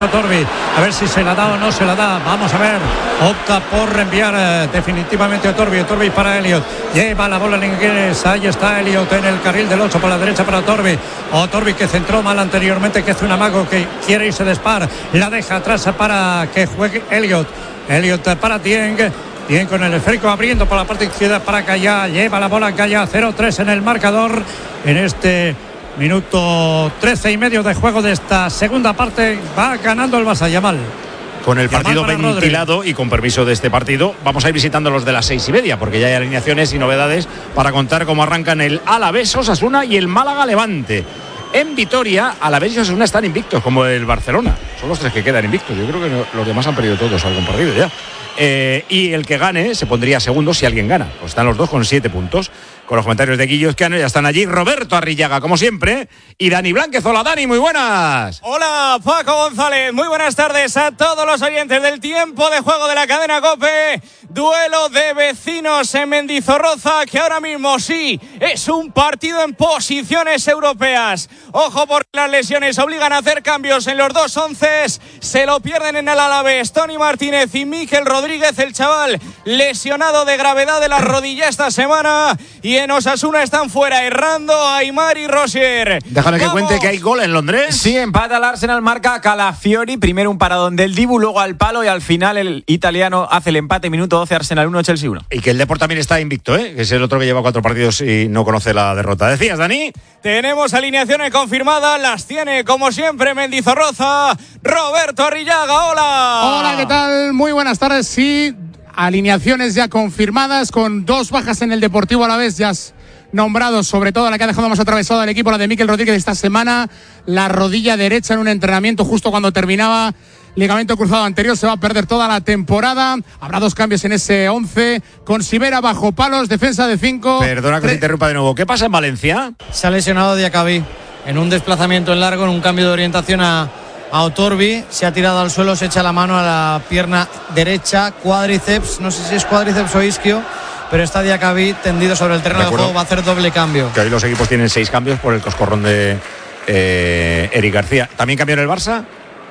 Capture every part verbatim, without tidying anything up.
Torbi, a ver si se la da o no se la da. Vamos a ver, opta por reenviar eh, definitivamente a Torbi. Torbi para Elliot, lleva la bola en inglés. Ahí está Elliot en el carril del ocho, por la derecha para Torbi. O Torbi, que centró mal anteriormente, que hace un amago, que quiere irse de Spar, la deja atrás para que juegue Elliot. Elliot para Dieng. Bien, con el esférico abriendo por la parte izquierda para Callá. Lleva la bola Callá, cero tres en el marcador en este minuto trece y medio de juego de esta segunda parte. Va ganando el Barça. Yamal. Con el Yamal partido ventilado Rodri. Y con permiso de este partido, vamos a ir visitando los de las seis y media, porque ya hay alineaciones y novedades para contar cómo arrancan el Alavés Osasuna y el Málaga Levante. En Vitoria, Alavés y Osasuna están invictos, como el Barcelona. Son los tres que quedan invictos. Yo creo que los demás han perdido todos algún partido ya. Eh, y el que gane se pondría segundo si alguien gana. Pues están los dos con siete puntos. Con los comentarios de Guillo Esquiano ya están allí Roberto Arrillaga, como siempre, y Dani Blánquez. Hola, Dani, muy buenas. Hola, Paco González, muy buenas tardes a todos los oyentes del tiempo de juego de la cadena COPE. Duelo de vecinos en Mendizorroza, que ahora mismo sí es un partido en posiciones europeas. Ojo, porque las lesiones obligan a hacer cambios en los dos onces. Se lo pierden en el Alavés Tony Martínez y Mikel Rodríguez, el chaval lesionado de gravedad de la rodilla esta semana. Y en Osasuna están fuera Errando, Aimar y Rosier. Déjame que cuente que hay gol en Londres. Sí, empata al Arsenal, marca Calafiori. Primero un paradón del Dibu, luego al palo, y al final el italiano hace el empate. Minuto doce, Arsenal uno, Chelsea uno. Y que el Depor también está invicto, ¿eh? Que es el otro que lleva cuatro partidos y no conoce la derrota. ¿Decías, Dani? Tenemos alineaciones confirmadas, las tiene como siempre Mendizorroza. Roberto Arrillaga, hola. Hola, ¿qué tal? Muy buenas tardes. Sí, alineaciones ya confirmadas, con dos bajas en el Deportivo Alavés ya nombrados, sobre todo la que ha dejado más atravesado al equipo, la de Mikel Rodríguez esta semana, la rodilla derecha en un entrenamiento justo cuando terminaba ligamento cruzado anterior, se va a perder toda la temporada. Habrá dos cambios en ese once, con Sivera bajo palos, defensa de cinco. Perdona que te interrumpa de nuevo, ¿qué pasa en Valencia? Se ha lesionado Diacabí en un desplazamiento en largo, en un cambio de orientación a a Otorbi, se ha tirado al suelo, se echa la mano a la pierna derecha, cuádriceps, no sé si es cuádriceps o isquio, pero está Diacabí tendido sobre el terreno de, de juego, va a hacer doble cambio. Que hoy los equipos tienen seis cambios por el coscorrón de eh, Eric García. ¿También cambió en el Barça?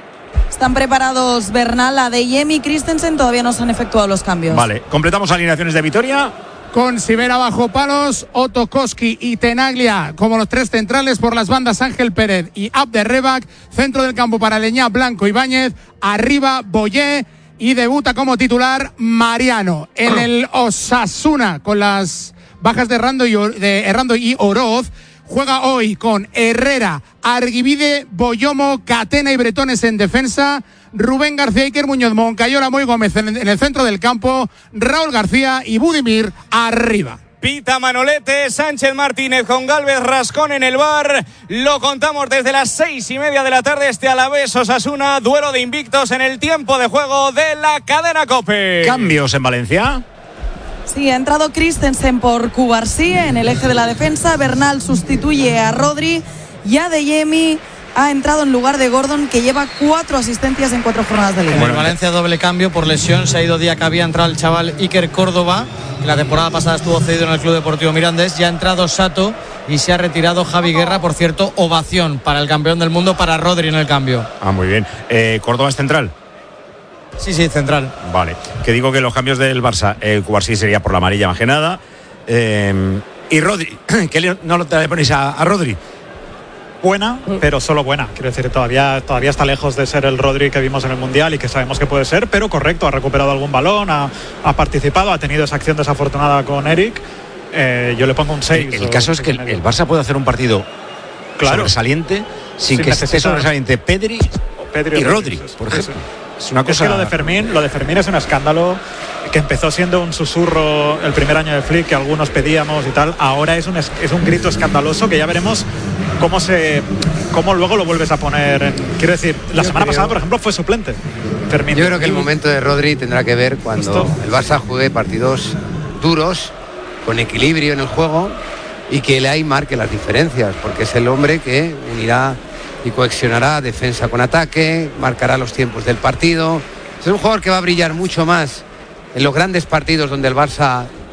Están preparados Bernal, Adeyemi y Christensen, todavía no se han efectuado los cambios. Vale, completamos alineaciones de Vitoria. Con Sivera bajo palos, Otto Koski y Tenaglia como los tres centrales, por las bandas Ángel Pérez y Abderrebak. Centro del campo para Leñá, Blanco, Ibáñez. Arriba Boyé, y debuta como titular Mariano. En el Osasuna, con las bajas de Errando y, de Errando y Oroz, juega hoy con Herrera, Arguibide, Boyomo, Catena y Bretones en defensa. Rubén García, Iker Muñoz, Moncayola, Moy Gómez en el centro del campo, Raúl García y Budimir arriba. Pita Manolete, Sánchez Martínez con Gálvez Rascón en el bar. Lo contamos desde las seis y media de la tarde, este Alavés Osasuna, duelo de invictos en el tiempo de juego de la cadena COPE. Cambios en Valencia. Sí, ha entrado Christensen por Cubarsí en el eje de la defensa. Bernal sustituye a Rodri y Adeyemi ha entrado en lugar de Gordon, que lleva cuatro asistencias en cuatro jornadas de liga. En el Valencia doble cambio por lesión, se ha ido Diacabí, ha entrado el chaval Iker Córdoba, que la temporada pasada estuvo cedido en el Club Deportivo Mirandés. Ya ha entrado Sato y se ha retirado Javi Guerra. Por cierto, ovación para el campeón del mundo, para Rodri en el cambio. Ah, muy bien. Eh, ¿Córdoba es central? Sí, sí, central. Vale, que digo que los cambios del Barça, el Cubarsí sería por la amarilla más que nada. Eh, y Rodri, ¿qué no le ponéis a, a Rodri? Buena, pero solo buena. Quiero decir, todavía, todavía está lejos de ser el Rodri que vimos en el Mundial y que sabemos que puede ser, pero correcto, ha recuperado algún balón, ha, ha participado, ha tenido esa acción desafortunada con Eric. Eh, yo le pongo un seis. El, el caso es que el, el Barça puede hacer un partido claro, sobresaliente sin, sin que esté sobresaliente Pedri, Pedri y Rodri, Rodri por ejemplo. Es, es una cosa. Es que lo de Fermín, lo de Fermín es un escándalo, que empezó siendo un susurro el primer año de Flick, que algunos pedíamos y tal. Ahora es un, es un grito escandaloso que ya veremos cómo se cómo luego lo vuelves a poner en, quiero decir, la Yo semana creo... pasada por ejemplo fue suplente Fermín. Yo creo que el momento de Rodri tendrá que ver cuando Justo. el Barça juegue partidos duros, con equilibrio en el juego, y que Elay marque las diferencias, porque es el hombre que unirá y cohesionará defensa con ataque, marcará los tiempos del partido. Es un jugador que va a brillar mucho más en los grandes partidos donde el Barça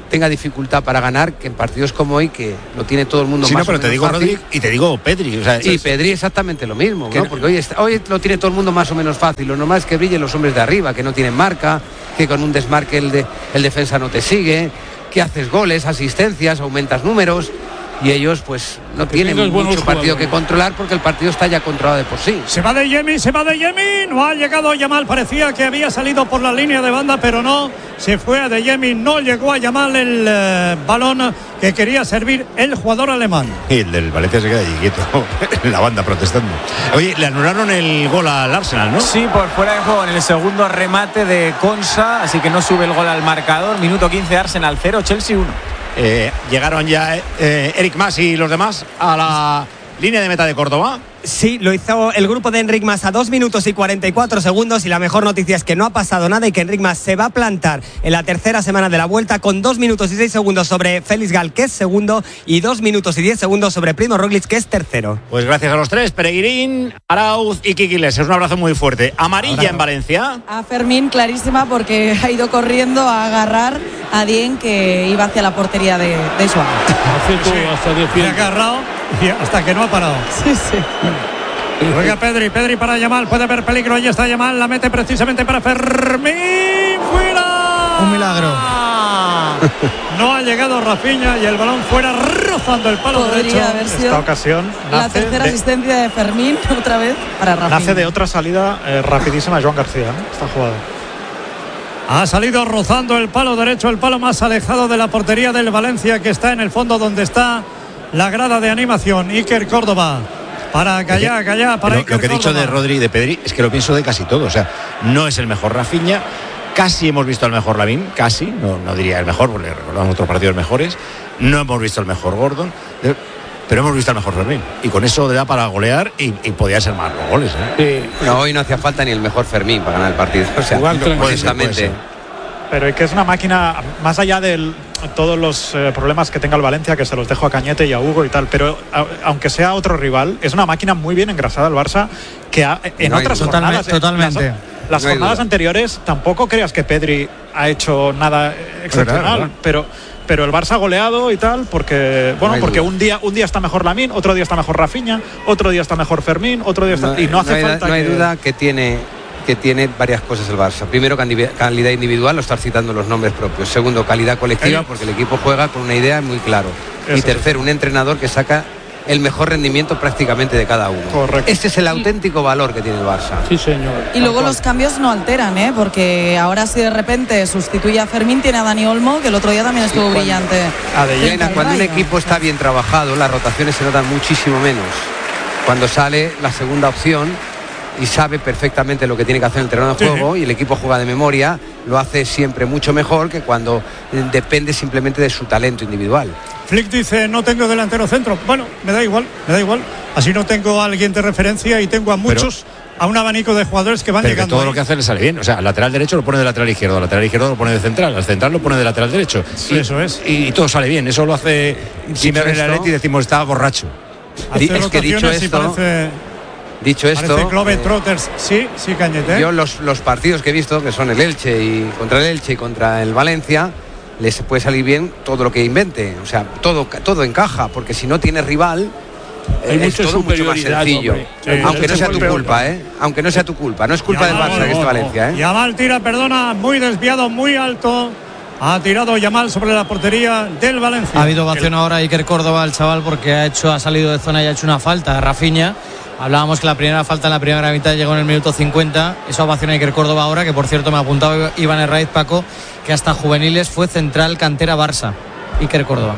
tenga dificultad para ganar, que en partidos como hoy, que lo tiene todo el mundo sí, más no, pero o te menos digo fácil. Rodri y te digo Pedri. O sea, y es... Pedri exactamente lo mismo, que ¿no? Porque hoy, está, hoy lo tiene todo el mundo más o menos fácil. Lo normal es que brillen los hombres de arriba, que no tienen marca, que con un desmarque el, de, el defensa no te sigue, que haces goles, asistencias, aumentas números. Y ellos pues no tienen mucho partido que controlar porque el partido está ya controlado de por sí. Se va de Yemi, se va de Yemi, no ha llegado Yamal, parecía que había salido por la línea de banda, pero no, se fue a de Yemi, no llegó a Yamal el eh, balón que quería servir el jugador alemán. Y el del Valencia se queda allí quieto, en la banda protestando. Oye, le anularon el gol al Arsenal, ¿no? Sí, por fuera de juego en el segundo remate de Konsa, así que no sube el gol al marcador. Minuto quince, Arsenal cero, Chelsea uno. Eh, llegaron ya eh, Eric Mas y los demás a la línea de meta de Córdoba. Sí, lo hizo el grupo de Enric Mas a dos minutos y cuarenta y cuatro segundos y la mejor noticia es que no ha pasado nada y que Enric Mas se va a plantar en la tercera semana de la vuelta con dos minutos y seis segundos sobre Félix Gal, que es segundo, y dos minutos y diez segundos sobre Primo Roglic, que es tercero. Pues gracias a los tres, Peregrín, Arauz y Quiquiles. Es un abrazo muy fuerte. Amarilla Ahora. En Valencia. A Fermín clarísima porque ha ido corriendo a agarrar a Dien, que iba hacia la portería de, de Joao. Sí, ha agarrado y hasta que no ha parado. Sí, sí. Juega Pedri, Pedri para Yamal, puede haber peligro, ahí está Yamal, la mete precisamente para Fermín, fuera. Un milagro. No ha llegado Rafinha y el balón fuera rozando el palo Podría derecho. haber sido Esta ocasión la tercera de, asistencia de Fermín otra vez para Rafinha. Nace de otra salida eh, rapidísima de Joan García, ¿eh? Esta jugada. Ha salido rozando el palo derecho, el palo más alejado de la portería del Valencia, que está en el fondo donde está la grada de animación. Iker Córdoba. Para callar, callar, para lo, Iker lo que he dicho Córdoba. de Rodri y de Pedri es que lo pienso de casi todo. O sea, no es el mejor Rafinha. Casi hemos visto al mejor Lamine, casi. No, no diría el mejor, porque recordamos otros partidos mejores. No hemos visto al mejor Gordon. Pero hemos visto al mejor Fermín. Y con eso le da para golear y, y podía ser más los goles. ¿eh? Sí. No, hoy no hacía falta ni el mejor Fermín para ganar el partido. O sea, honestamente. Pero es que es una máquina, más allá de todos los eh, problemas que tenga el Valencia, que se los dejo a Cañete y a Hugo y tal, pero a, aunque sea otro rival, es una máquina muy bien engrasada el Barça, que ha, en no otras totalmente, jornadas, totalmente. las, las no jornadas duda. anteriores, tampoco creas que Pedri ha hecho nada excepcional, claro, claro. pero pero el Barça ha goleado y tal, porque bueno, no porque duda. un día un día está mejor Lamine, otro día está mejor Rafinha, otro día está mejor Fermín, otro día está, no, y no hace no hay, falta no hay que... duda que tiene que tiene varias cosas el Barça. Primero, calidad individual, lo estar citando los nombres propios. Segundo, calidad colectiva, porque el equipo juega con una idea muy claro. Eso, y tercero, un entrenador que saca el mejor rendimiento prácticamente de cada uno. Correcto. Este es el auténtico valor que tiene el Barça. Sí, señor. Y luego los cambios no alteran, ¿eh? Porque ahora si de repente sustituye a Fermín, tiene a Dani Olmo, que el otro día también estuvo sí, brillante. Adeyena, cuando un equipo está bien trabajado, las rotaciones se notan muchísimo menos. Cuando sale la segunda opción y sabe perfectamente lo que tiene que hacer el terreno de juego, sí, y el equipo juega de memoria, lo hace siempre mucho mejor que cuando depende simplemente de su talento individual. Flick dice, no tengo delantero centro. Bueno, me da igual, me da igual. Así no tengo a alguien de referencia y tengo a muchos, pero, a un abanico de jugadores que van pero llegando. Que todo ahí. lo que hace le sale bien. O sea, al lateral derecho lo pone de lateral izquierdo, al lateral izquierdo lo pone de central, al central lo pone de lateral derecho. Sí, y, eso es. Y, y todo sale bien. Eso lo hace Simeone en el Atleti y decimos, está borracho. Es que dicho esto... Parece... Dicho esto, Globe Trotters, sí, sí, Cañete. Yo los, los partidos que he visto, que son el Elche y contra el Elche y contra el Valencia, les puede salir bien todo lo que invente. O sea, todo, todo encaja, porque si no tienes rival, eh, es todo mucho más sencillo. Sí, aunque no sea tu culpa, ¿eh? Aunque no sea tu culpa. No es culpa Yamal, del Barça no, que esté no, Valencia, ¿eh? Yamal tira, perdona, muy desviado, muy alto. Ha tirado Yamal sobre la portería del Valencia. Ha habido ovación ahora a Iker Córdoba, el chaval, porque ha hecho ha salido de zona y ha hecho una falta a Rafinha. Hablábamos que la primera falta en la primera mitad llegó en el minuto cincuenta. Esa ovación a Iker Córdoba ahora, que por cierto me ha apuntado Iván Herraiz, Paco, que hasta juveniles fue central cantera Barça. Iker Córdoba.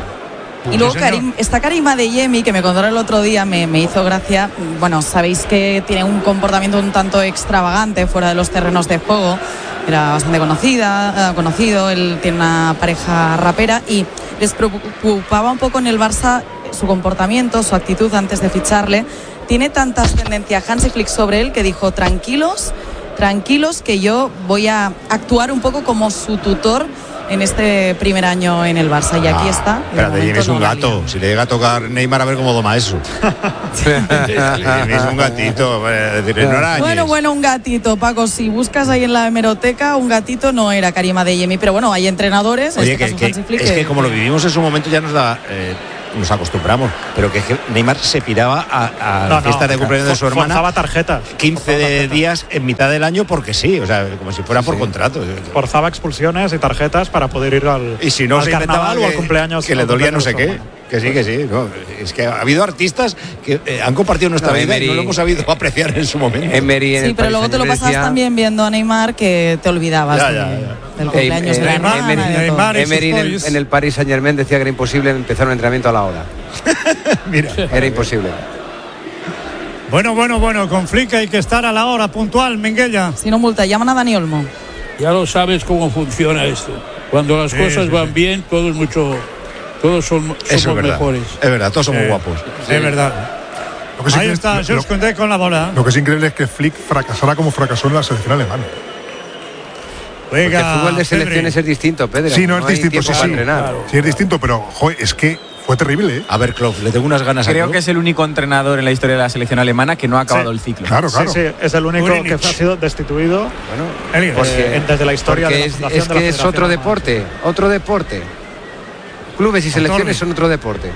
Y luego Karim, está Karim Adeyemi, que me contaron el otro día, me, me hizo gracia. Bueno, sabéis que tiene un comportamiento un tanto extravagante fuera de los terrenos de juego. Era bastante conocida, conocido, él tiene una pareja rapera y les preocupaba un poco en el Barça su comportamiento, su actitud antes de ficharle. Tiene tanta ascendencia Hansi Flick sobre él que dijo, tranquilos, tranquilos, que yo voy a actuar un poco como su tutor en este primer año en el Barça. Y aquí Ah, está. Espérate, Jimmy es un gato. Si le llega a tocar Neymar, a ver cómo doma eso. Jimmy es un gatito. Es decir, no arañes. Bueno, bueno, un gatito, Paco. Si buscas ahí en la hemeroteca, un gatito no era Karim Adeyemi. Pero bueno, hay entrenadores. Oye, en que, este que- caso Hansi Flick, es que como lo vivimos en su momento ya nos da... eh, nos acostumbramos, pero que Neymar se piraba a, a No, la no, fiesta de cumpleaños de su hermana. Forzaba tarjetas. quince de días en mitad del año porque sí, o sea, como si fuera por contrato. Forzaba expulsiones y tarjetas para poder ir al, Y si no al se inventaba carnaval o al que, cumpleaños. que le al dolía no sé cumpleaños qué. Que sí, que sí. No, es que ha habido artistas que eh, han compartido nuestra No, vida Emery- y no lo hemos sabido apreciar en su momento. Emery en Sí, el pero Paris luego te lo Saint-Germain pasabas decía- también viendo a Neymar que te olvidabas Ya, de- ya, ya. del Eh, cumpleaños eh, de la Neymar, hermana. Emery, y de todo. Neymar y sus Emery en el, toys. en el Paris Saint Germain decía que era imposible empezar un entrenamiento a la hora. Mira. Era imposible. Bueno, bueno, bueno, con Flick hay que estar a la hora puntual, Minguella. Si no multa, llaman a Dani Olmo. Ya lo sabes cómo funciona esto. Cuando las Sí, cosas sí, van sí. bien, todos mucho, todos son, somos Eso es verdad. mejores. Es verdad, todos somos Eh, guapos. Es verdad. Lo que sí Ahí que- está, lo- Jules Koundé con la bola. Lo que es increíble es que Flick fracasara como fracasó en la selección alemana. Porque el Oiga, fútbol de Pedri. selecciones es distinto, Pedro. Sí, no es hay distinto, tiempo sí, para sí. entrenar. Sí, es distinto, pero joder, es que fue terrible, ¿eh? A ver, Klopp, le tengo unas ganas a Creo Klopp. que es el único entrenador en la historia de la selección alemana que no ha acabado Sí. el ciclo. Claro, claro. Sí, sí, es el único Ulrich. que ha sido destituido Bueno, Elliot. porque, en- desde la historia porque de la es, fundación es de la que es Federación otro Alemana. deporte, otro deporte. Clubes y selecciones son otro deporte.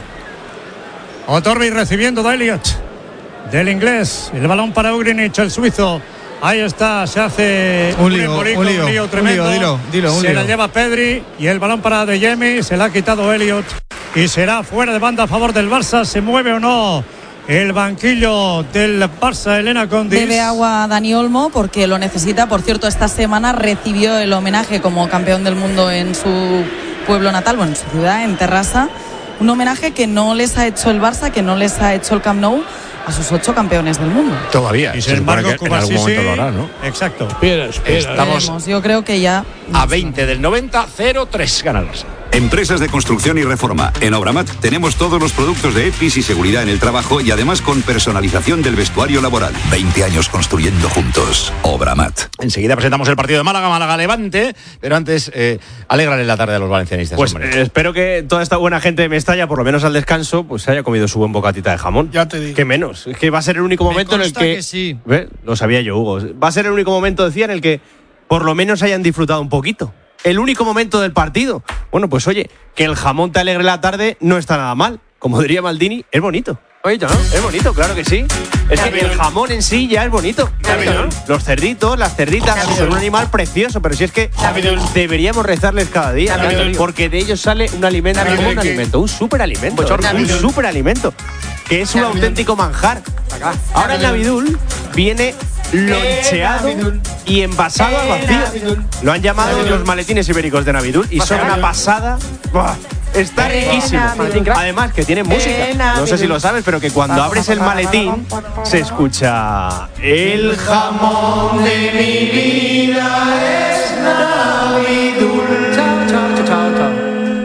Otorbi recibiendo de Elliot. Del inglés. El balón para Ugrinic, el suizo. Ahí está, se hace Un lío, embolico, un lío, un tremendo. lío, dilo, dilo, un se lío. la lleva Pedri y el balón para Adeyemi, se la ha quitado Elliot y será fuera de banda a favor del Barça. ¿Se mueve o no el banquillo del Barça, Elena Condis? Bebe agua a Dani Olmo porque lo necesita. Por cierto, esta semana recibió el homenaje como campeón del mundo en su pueblo natal, bueno, en su ciudad, en Terrassa. Un homenaje que no les ha hecho el Barça, que no les ha hecho el Camp Nou a sus ocho campeones del mundo. Todavía. Y Se sin supone embargo, que en algún Kovacic, momento lo hará, ¿no? Exacto. Espera, espera. Estamos Veremos, yo creo que ya a veinte del noventa, cero tres gana el Barça. Empresas de construcción y reforma. En Obramat tenemos todos los productos de EPIS y seguridad en el trabajo y además con personalización del vestuario laboral. veinte años construyendo juntos. Obramat. Enseguida presentamos el partido de Málaga, Málaga-Levante, pero antes, eh, alégrale la tarde a los valencianistas. Pues hombre. eh, espero que toda esta buena gente de Mestalla, por lo menos al descanso, pues se haya comido su buen bocatita de jamón. Ya te digo. Que menos. Es que va a ser el único momento en el consta que. que sí. ¿Ve? Lo sabía yo, Hugo. Va a ser el único momento, decía, en el que por lo menos hayan disfrutado un poquito. El único momento del partido. Bueno, pues oye, que el jamón te alegre la tarde no está nada mal. Como diría Maldini, es bonito. Oye, ¿no? Es bonito, claro que sí. Es que el jamón en sí ya es bonito. ¿No? Los cerditos, las cerditas, son un animal precioso, pero si es que deberíamos rezarles cada día, porque de ellos sale un alimento, como un alimento, un superalimento, un superalimento, que es un auténtico manjar. Ahora el Navidul viene loncheado y envasado al vacío. Lo han llamado los maletines ibéricos de Navidul y son una pasada. ¡Buah! Está riquísimo. Además que tiene música. No sé si lo sabes, pero que cuando abres el maletín se escucha el jamón de mi vida es Navidul. Chao, chao, chao, chao, chao.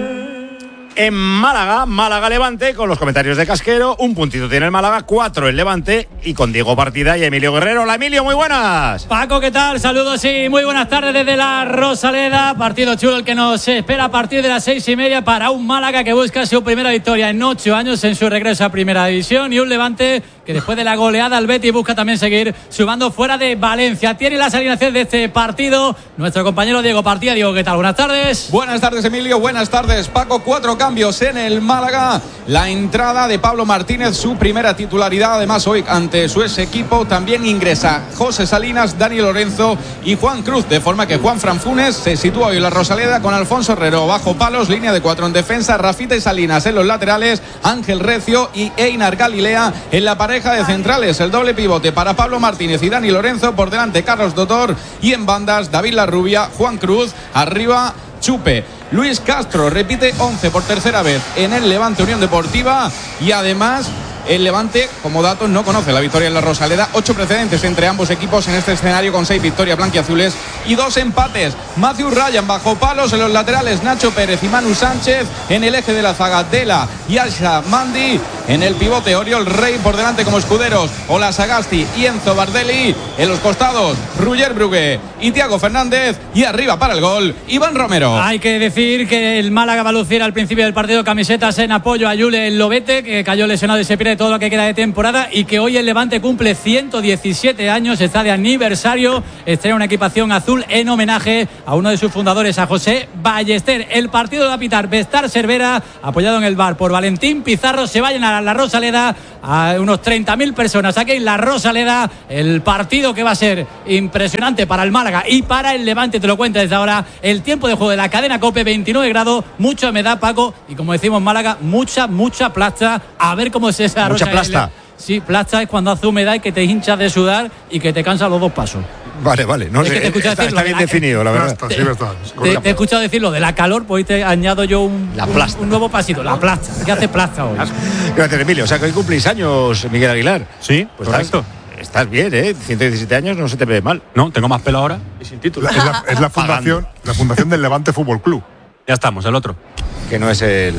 En Málaga, Málaga-Levante, con los comentarios de Casquero, un puntito tiene el Málaga, cuatro el Levante, y con Diego Partida y Emilio Guerrero. Hola Emilio, muy buenas. Paco, ¿qué tal? Saludos y muy buenas tardes desde la Rosaleda. Partido chulo el que nos espera a partir de las seis y media para un Málaga que busca su primera victoria en ocho años en su regreso a Primera División, y un Levante que después de la goleada al Betis busca también seguir sumando fuera de Valencia. Tiene las alineaciones de este partido nuestro compañero Diego Partida. Diego, ¿qué tal? Buenas tardes. Buenas tardes, Emilio. Buenas tardes, Paco. Cuatro cambios en el Málaga. La entrada de Pablo Martínez, su primera titularidad. Además, hoy ante su ex equipo también ingresa José Salinas, Dani Lorenzo y Juan Cruz. De forma que Juan Franfunes se sitúa hoy en la Rosaleda con Alfonso Herrero bajo palos. Línea de cuatro en defensa. Rafita y Salinas en los laterales. Ángel Recio y Einar Galilea en la pareja de centrales. El doble pivote para Pablo Martínez y Dani Lorenzo. Por delante Carlos Dotor. Y en bandas David Larrubia, Juan Cruz. Arriba Chupe. Luis Castro repite once por tercera vez en el Levante Unión Deportiva. Y además el Levante, como datos, no conoce la victoria en la Rosaleda. Ocho precedentes entre ambos equipos en este escenario, con seis victorias blanquiazules y dos empates. Matthew Ryan bajo palos. En los laterales Nacho Pérez y Manu Sánchez. En el eje de la zaga Dela y Asha Mandi. en el pivote, Oriol Rey por delante como escuderos, Ola Sagasti y Enzo Bardelli. En los costados, Ruger Brugge y Thiago Fernández. Y arriba para el gol, Iván Romero. Hay que decir que el Málaga va a lucir al principio del partido camisetas en apoyo a Yule Lobete, que cayó lesionado y se pierde todo lo que queda de temporada, y que hoy el Levante cumple ciento diecisiete años, está de aniversario, estrena una equipación azul en homenaje a uno de sus fundadores, a José Ballester. El partido lo va a pitar Bestar Cervera, apoyado en el bar por Valentín Pizarro. Se va a llenar a la Rosaleda a unos treinta mil personas aquí en la Rosaleda. El partido que va a ser impresionante para el Málaga y para el Levante, te lo cuento desde ahora. El tiempo de juego de la cadena COPE, veintinueve grados, mucha humedad, Paco, y como decimos en Málaga, mucha, mucha plasta. A ver cómo se desarrolla. Mucha plasta. El... Sí, plasta es cuando hace humedad y que te hinchas de sudar y que te cansan los dos pasos. Vale, vale. No, es que te está, decir está bien la, definido, la verdad. Plasta, sí, verdad. Te, te he escuchado decir lo de la calor, pues hoy te añado yo un, la un, un nuevo pasito, la plasta. ¿Qué hace plasta hoy? Gracias, Emilio. O sea, que hoy cumplís años, Miguel Aguilar. Sí, pues correcto. Estás, estás bien, ¿eh? ciento diecisiete años, no se te ve mal. No, tengo más pelo ahora y sin título. Es la, es la fundación, la fundación del Levante Fútbol Club. Ya estamos, el otro. Que no es el...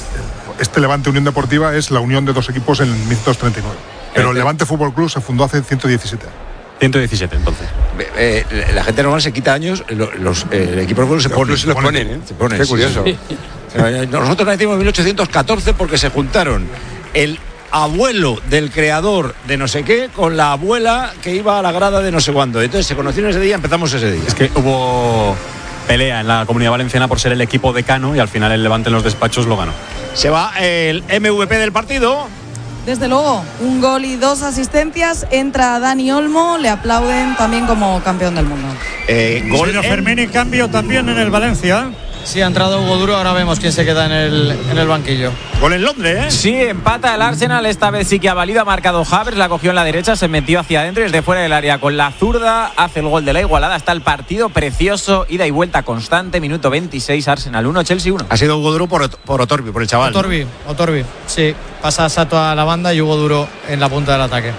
Este Levante Unión Deportiva es la unión de dos equipos en mil novecientos treinta y nueve. Pero el Levante Fútbol Club se fundó hace ciento diecisiete años. ciento diecisiete, entonces. Eh, la gente normal se quita años, los, los eh, equipos de fútbol se ponen. Se los ponen, ¿eh? Se ponen. Qué curioso. Sí, sí. Nosotros nacimos en mil ochocientos catorce porque se juntaron el abuelo del creador de no sé qué con la abuela que iba a la grada de no sé cuándo. Entonces se conocieron ese día, empezamos ese día. Es que hubo pelea en la Comunidad Valenciana por ser el equipo decano y al final el Levante en los despachos lo ganó. Se va el M V P del partido. Desde luego, un gol y dos asistencias. Entra Dani Olmo, le aplauden también como campeón del mundo. Eh, gol en... Fermín y cambio también en el Valencia. Sí, ha entrado Hugo Duro, ahora vemos quién se queda en el, en el banquillo. Gol en Londres, ¿eh? Sí, empata el Arsenal, esta vez sí que ha valido, ha marcado Havertz, la cogió en la derecha, se metió hacia adentro y desde fuera del área con la zurda hace el gol de la igualada. Está el partido precioso, ida y vuelta constante, minuto veintiséis, Arsenal uno, Chelsea uno. Ha sido Hugo Duro por, por Otorbi, por el chaval. Otorbi, Otorbi, sí, pasa Sato a la banda y Hugo Duro en la punta del ataque.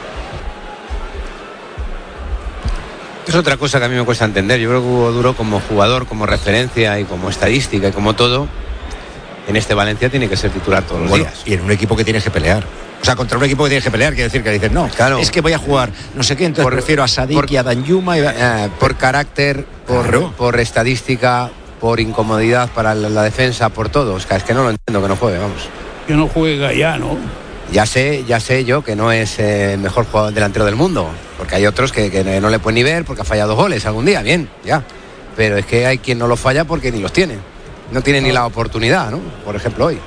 Es otra cosa que a mí me cuesta entender. Yo creo que Hugo Duro como jugador, como referencia y como estadística y como todo, en este Valencia tiene que ser titular todos los bueno, días. Y en un equipo que tienes que pelear. O sea, contra un equipo que tienes que pelear, quiere decir que dices, no, claro, es que voy a jugar no sé qué, entonces por, prefiero a Sadik por, y a Danjuma. Y, eh, por carácter, por, claro. por estadística, por incomodidad para la, la defensa, por todo. O sea, es que no lo entiendo que no juegue, vamos. Que no juega ya, ¿no? Ya sé, ya sé yo que no es el mejor jugador delantero del mundo, porque hay otros que, que no le pueden ni ver porque ha fallado goles algún día, bien, ya. Pero es que hay quien no los falla porque ni los tiene. No tiene ni la oportunidad, ¿no? Por ejemplo, hoy.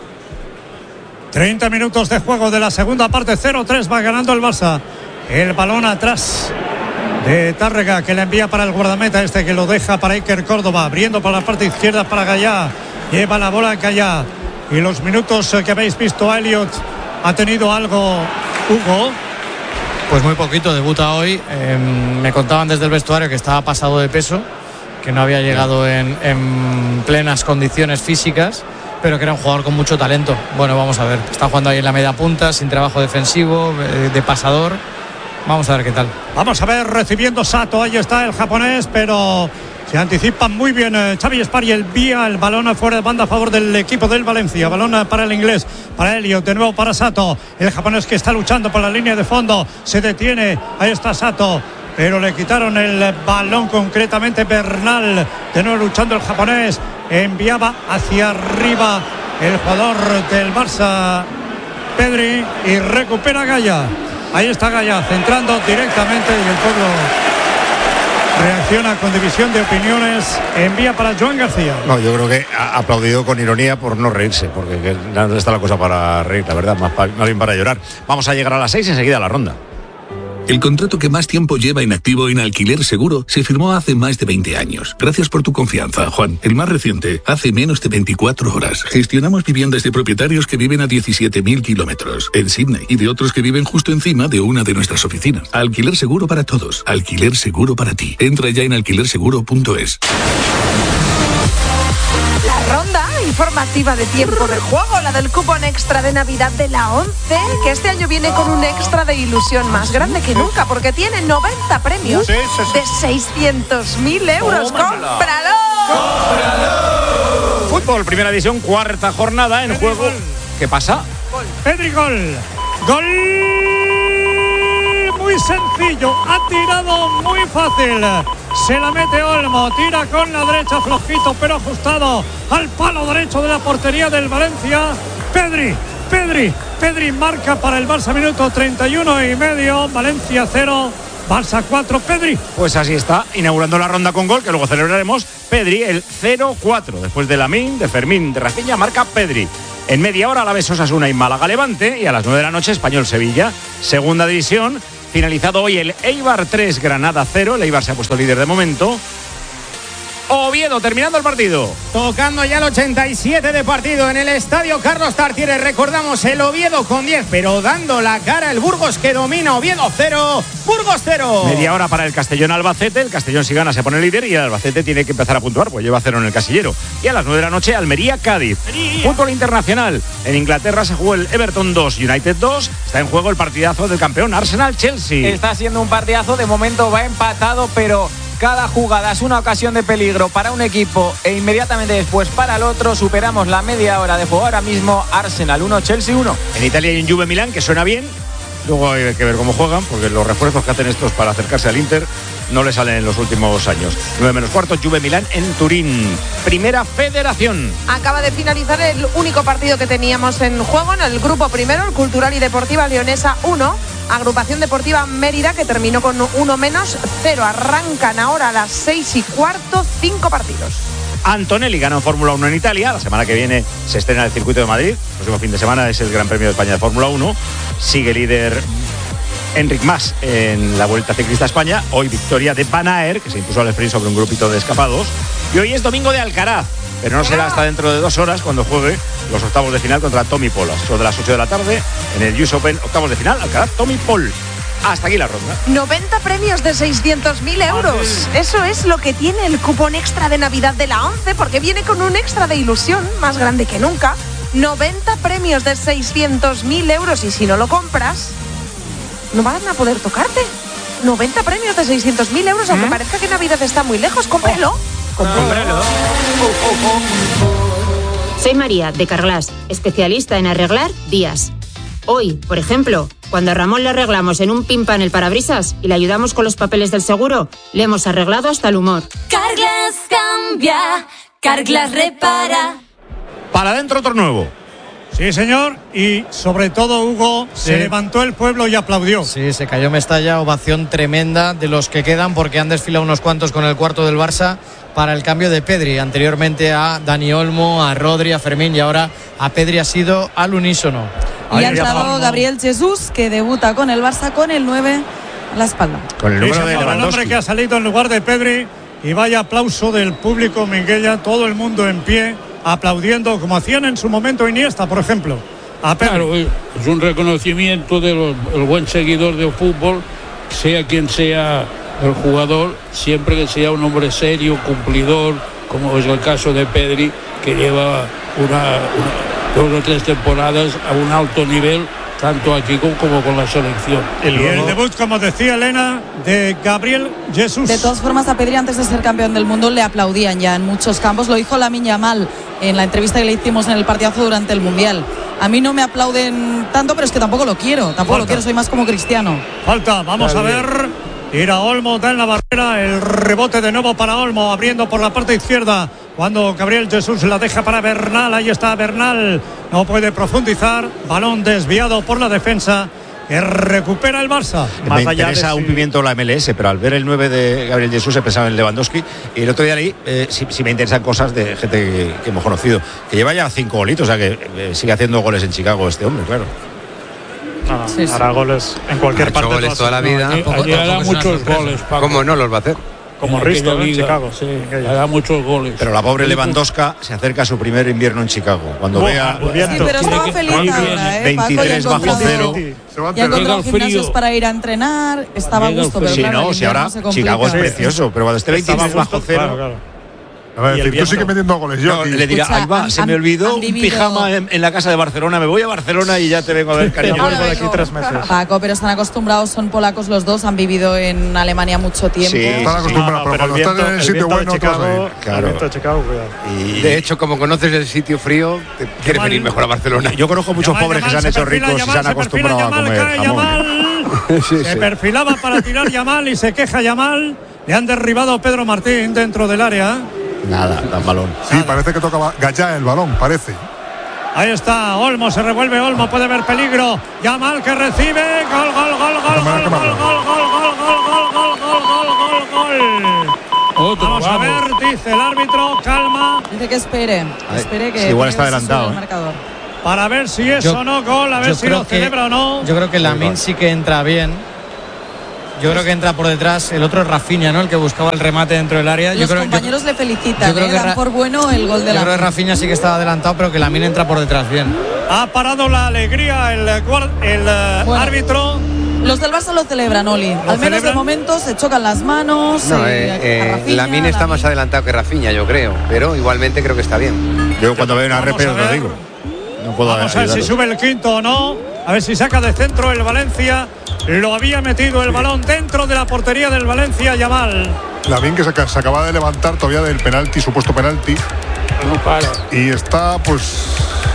treinta minutos de juego de la segunda parte, cero tres va ganando el Barça. El balón atrás de Tárrega, que le envía para el guardameta este, que lo deja para Iker Córdoba, abriendo para la parte izquierda para Gallá. Lleva la bola Gallá. Y los minutos que habéis visto a Elliot, ¿ha tenido algo Hugo? Pues muy poquito, debuta hoy. Eh, me contaban desde el vestuario que estaba pasado de peso, que no había llegado en, en plenas condiciones físicas, pero que era un jugador con mucho talento. Bueno, vamos a ver. Está jugando ahí en la media punta, sin trabajo defensivo, eh, de pasador. Vamos a ver qué tal. Vamos a ver, recibiendo Sato. Ahí está el japonés, pero se anticipan muy bien eh, Xavi Esparri, el vía el balón fuera de banda a favor del equipo del Valencia. Balón para el inglés, para Elliot, de nuevo para Sato. El japonés que está luchando por la línea de fondo. Se detiene, ahí está Sato, pero le quitaron el balón, concretamente Bernal. De nuevo luchando el japonés. Enviaba hacia arriba el jugador del Barça, Pedri, y recupera Gaya. Ahí está Gaya, centrando directamente, y el pueblo reacciona con división de opiniones. Envía para Joan García. No, yo creo que ha aplaudido con ironía por no reírse, porque no está la cosa para reír, la verdad, más, para, más bien para llorar. Vamos a llegar a las seis, enseguida a la ronda. El contrato que más tiempo lleva inactivo en Alquiler Seguro se firmó hace más de veinte años. Gracias por tu confianza, Juan. El más reciente, hace menos de veinticuatro horas. Gestionamos viviendas de propietarios que viven a diecisiete mil kilómetros en Sydney y de otros que viven justo encima de una de nuestras oficinas. Alquiler Seguro para todos. Alquiler Seguro para ti. Entra ya en alquiler seguro punto es. La ronda informativa de tiempo de juego, la del cupón extra de Navidad de la once, que este año viene con un extra de ilusión más grande que nunca, porque tiene noventa premios de seiscientos mil euros. ¡Cómpralo! ¡Cómpralo! Fútbol, primera división, cuarta jornada en juego. ¿Qué pasa? Pedri, gol. Gol muy sencillo, ha tirado muy fácil. Se la mete Olmo, tira con la derecha flojito pero ajustado al palo derecho de la portería del Valencia. Pedri, Pedri, Pedri marca para el Barça, minuto treinta y uno y medio, Valencia cero, Barça cuatro, Pedri. Pues así está, inaugurando la ronda con gol, que luego celebraremos. Pedri, el cero cuatro, después de Lamine, de Fermín, de Rafinha, marca Pedri. En media hora, Alavés Osasuna y Málaga Levante, y a las nueve de la noche, Español Sevilla. Segunda división, finalizado hoy el Eibar tres, Granada cero, el Eibar se ha puesto líder de momento. Oviedo terminando el partido. Tocando ya el ochenta y siete de partido en el estadio Carlos Tartiere. Recordamos el Oviedo con diez, pero dando la cara el Burgos, que domina. Oviedo cero, Burgos cero. Media hora para el Castellón Albacete. El Castellón, si gana, se pone líder y el Albacete tiene que empezar a puntuar, pues lleva cero en el casillero. Y a las nueve de la noche, Almería Cádiz. Fútbol internacional. En Inglaterra se jugó el Everton dos, United dos. Está en juego el partidazo del campeón Arsenal Chelsea. Está siendo un partidazo. De momento va empatado, pero cada jugada es una ocasión de peligro para un equipo e inmediatamente después para el otro. Superamos la media hora de juego ahora mismo. Arsenal uno, Chelsea uno. En Italia hay un Juve Milán que suena bien. Luego hay que ver cómo juegan, porque los refuerzos que hacen estos para acercarse al Inter no le salen en los últimos años. nueve menos cuarto, Juve Milán en Turín. Primera Federación. Acaba de finalizar el único partido que teníamos en juego en el grupo primero, el Cultural y Deportiva Leonesa uno. Agrupación Deportiva Mérida, que terminó con uno menos cero. Arrancan ahora a las seis y cuarto, cinco partidos. Antonelli gana en Fórmula uno en Italia. La semana que viene se estrena el circuito de Madrid. El próximo fin de semana es el Gran Premio de España de Fórmula uno. Sigue líder Enric Mas en la Vuelta Ciclista a España. Hoy victoria de Van Aert, que se impuso al sprint sobre un grupito de escapados. Y hoy es domingo de Alcaraz, pero no será hasta dentro de dos horas cuando juegue los octavos de final contra Tommy Paul. Son de las ocho de la tarde en el U S Open, octavos de final, Alcaraz, Tommy Paul. Hasta aquí la ronda. noventa premios de seiscientos mil euros. Eso es lo que tiene el cupón extra de Navidad de la ONCE, porque viene con un extra de ilusión más grande que nunca. noventa premios de seiscientos mil euros, y si no lo compras, no van a poder tocarte. noventa premios de seiscientos mil euros, aunque ¿Mm? parezca que Navidad está muy lejos. Cómprelo. Oh. Cómprelo. Oh, oh, oh. Soy María, de Carglass, especialista en arreglar vías. Hoy, por ejemplo, cuando a Ramón le arreglamos en un pimpan el parabrisas y le ayudamos con los papeles del seguro, le hemos arreglado hasta el humor. Carglass cambia, Carglass repara. Para adentro otro nuevo. Sí, señor, y sobre todo, Hugo, sí. Se levantó el pueblo y aplaudió. Sí, se cayó Mestalla, ovación tremenda de los que quedan, porque han desfilado unos cuantos con el cuarto del Barça para el cambio de Pedri. Anteriormente a Dani Olmo, a Rodri, a Fermín, y ahora a Pedri ha sido al unísono. Y ha entrado Gabriel Jesús, que debuta con el Barça con el nueve a la espalda. Con el número de Lewandowski. El hombre que ha salido en lugar de Pedri, y vaya aplauso del público minguella, todo el mundo en pie, aplaudiendo como hacían en su momento Iniesta, por ejemplo. A claro, es un reconocimiento del de buen seguidor de fútbol, sea quien sea el jugador, siempre que sea un hombre serio, cumplidor, como es el caso de Pedri, que lleva una, una, dos o tres temporadas a un alto nivel, tanto aquí como con la selección. El, y el debut, como decía Elena, de Gabriel Jesús. De todas formas, a Pedri, antes de ser campeón del mundo, le aplaudían ya en muchos campos. Lo dijo Lamine Yamal en la entrevista que le hicimos en el partidazo durante el Mundial. A mí no me aplauden tanto, pero es que tampoco lo quiero. Tampoco Falta. lo quiero, soy más como Cristiano. Falta, vamos a ver. Tira Olmo, da en la barrera. El rebote de nuevo para Olmo, abriendo por la parte izquierda. Cuando Gabriel Jesús la deja para Bernal. Ahí está Bernal. No puede profundizar. Balón desviado por la defensa, que recupera el Barça. Me Más interesa allá de un si... pimiento la M L S, pero al ver el nueve de Gabriel Jesús he pensado en Lewandowski. Y el otro día leí, eh, si, si me interesan cosas de gente que, que hemos conocido, que lleva ya cinco golitos, o sea que eh, sigue haciendo goles en Chicago este hombre, claro. No, sí, sí. Hará goles en cualquier ha parte. Hecho goles toda la vida. No, tampoco, hará muchos goles, Paco. ¿Cómo no los va a hacer? Como Risto en Chicago. Sí, hará muchos goles. Pero la pobre Lewandowska se acerca a su primer invierno en Chicago. Cuando oh, vea. Sí, pero estaba feliz ahora, ¿eh? veintitrés bajo cero. Ya encontrado gimnasios para ir a entrenar. Estaba a gusto, pero sí, claro, no, si ahora no Chicago es precioso, pero cuando esté veintitrés bajo cero. Claro, claro. A ver, decir, tú sigues metiendo goles, yo. No, le diría, ahí va, se me olvidó un pijama en, en la casa de Barcelona, me voy a Barcelona y ya te vengo a ver, cariño. Yo vuelvo de aquí tres meses. Paco, pero están acostumbrados, son polacos los dos, han vivido en Alemania mucho tiempo. Sí, están acostumbrados, no, no, pero, pero cuando están en el sitio bueno, Chicago, claro. El viento de Chicago, cuidado. Y de hecho, como conoces el sitio frío, te quieres venir mejor a Barcelona. Yo conozco muchos Yamal, pobres Yamal, que se han hecho perfila, ricos Yamal, y se han acostumbrado Yamal, a comer cae jamón. Yamal, sí, se sí. perfilaba para tirar Yamal y se queja Yamal. Le han derribado Pedro Martín dentro del área. Nada, da balón. Sí, Nada. Parece que toca Gallá el balón, parece. Ahí está, Olmo, se revuelve Olmo, puede haber peligro. Yamal que recibe. Gol, gol, gol, gol, gol, gol, gol, gol, gol, gol, gol, gol, gol, gol, gol. Vamos a ver, dice el árbitro, calma. Dice que espere, espere que igual está adelantado. El marcador. Para ver si es yo, o no gol, a ver si lo celebra o no. Yo creo que Lamine sí que entra bien. Yo creo que entra por detrás. El otro es Rafinha, ¿no? El que buscaba el remate dentro del área. Los yo creo, compañeros yo, le felicitan, yo creo ¿eh? que Dan Ra- por bueno el gol de Yo la. creo que Rafinha sí que estaba adelantado, pero que Lamine entra por detrás bien. Ha parado la alegría el, el bueno, árbitro. Los del Barça lo celebran, Oli. Al menos celebran? de momento se chocan las manos. No, eh, eh, Rafinha, Lamine está más adelantado que Rafinha, yo creo. Pero igualmente creo que está bien. Yo cuando veo una repe os lo digo. No puedo Vamos a ver si sube el quinto o no. A ver si saca de centro el Valencia. Lo había metido el sí. balón dentro de la portería del Valencia, Yamal. Lamine que se, se acaba de levantar todavía del penalti, supuesto penalti. No para. Y está, pues.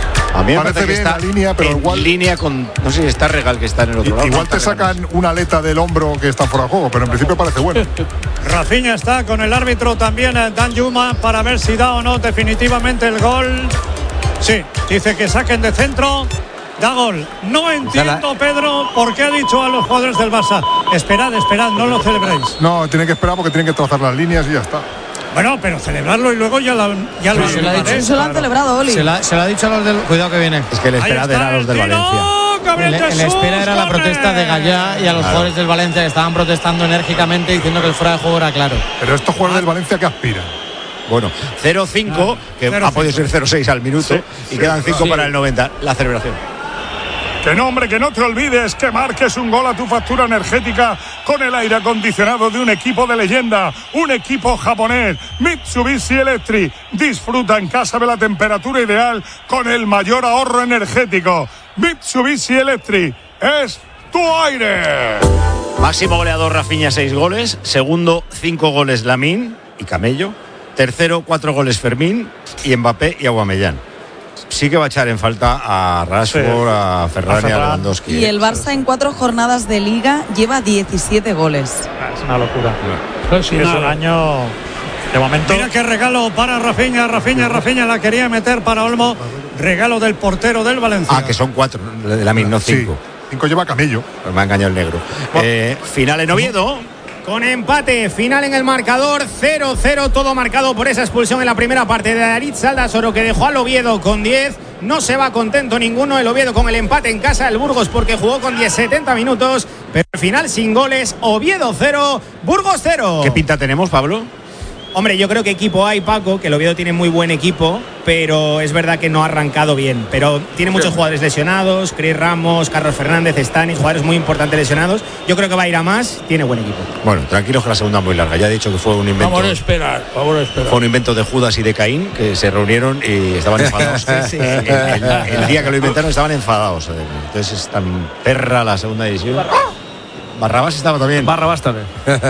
A mí me parece parece bien que está la línea, pero en igual. línea con. No sé si está Regal que está en el otro lado. Igual no te sacan una aleta del hombro que está fuera de juego, pero en principio parece bueno. Rafinha está con el árbitro también, Dan Yuma, para ver si da o no definitivamente el gol. Sí, dice que saquen de centro. Da gol. No entiendo, Pedro, por qué ha dicho a los jugadores del Barça: esperad, esperad, no lo celebréis. No, tienen que esperar porque tienen que trazar las líneas y ya está. Bueno, pero celebrarlo y luego ya, la, ya sí, lo se, lo se lo han celebrado, Oli. Se la, se lo ha dicho a los del. Cuidado que viene. Es que el esperad era a los del Valencia. El, el espera era la protesta de Gallá y a los claro. jugadores del Valencia que estaban protestando enérgicamente diciendo que el fuera de juego era claro. Pero estos jugadores del Valencia, ¿qué aspiran? Bueno, cero cinco, ah, que ha podido ser cero seis al minuto, sí, y sí, quedan cinco sí. para el noventa, la celebración. Que no, hombre, que no te olvides que marques un gol a tu factura energética con el aire acondicionado de un equipo de leyenda, un equipo japonés, Mitsubishi Electric. Disfruta en casa de la temperatura ideal con el mayor ahorro energético. Mitsubishi Electric es tu aire. Máximo goleador Rafinha, seis goles. Segundo, cinco goles Lamine y Camello. Tercero, cuatro goles Fermín y Mbappé y Aubameyang. Sí que va a echar en falta a Rashford, sí. a Ferran y a Lewandowski. Y el Barça en cuatro jornadas de Liga lleva diecisiete goles. Es una locura. No. Sí, es un año de momento. Mira qué regalo para Rafinha, Rafinha, Rafinha la quería meter para Olmo. Regalo del portero del Valencia. Ah, que son cuatro de la misma, no cinco. Sí. Cinco lleva Camello. Pues me ha engañado el negro. Eh, final en Oviedo. Con empate, final en el marcador, cero cero, todo marcado por esa expulsión en la primera parte de Aritz Aldasoro, que dejó al Oviedo con diez. No se va contento ninguno el Oviedo con el empate en casa del Burgos, porque jugó con diez, setenta minutos, pero al final sin goles. Oviedo cero, Burgos cero. ¿Qué pinta tenemos, Pablo? Hombre, yo creo que equipo hay, Paco, que el Oviedo tiene muy buen equipo, pero es verdad que no ha arrancado bien. Pero tiene muchos jugadores lesionados, Cris Ramos, Carlos Fernández, Stanis, jugadores muy importantes lesionados. Yo creo que va a ir a más, tiene buen equipo. Bueno, tranquilos que la segunda es muy larga. Ya he dicho que fue un invento. Vamos a esperar, vamos a esperar. Fue un invento de Judas y de Caín, que se reunieron y estaban enfadados. sí, sí. El, el, el día que lo inventaron estaban enfadados. Entonces es tan perra la segunda edición. Barrabás estaba también. Barrabás también.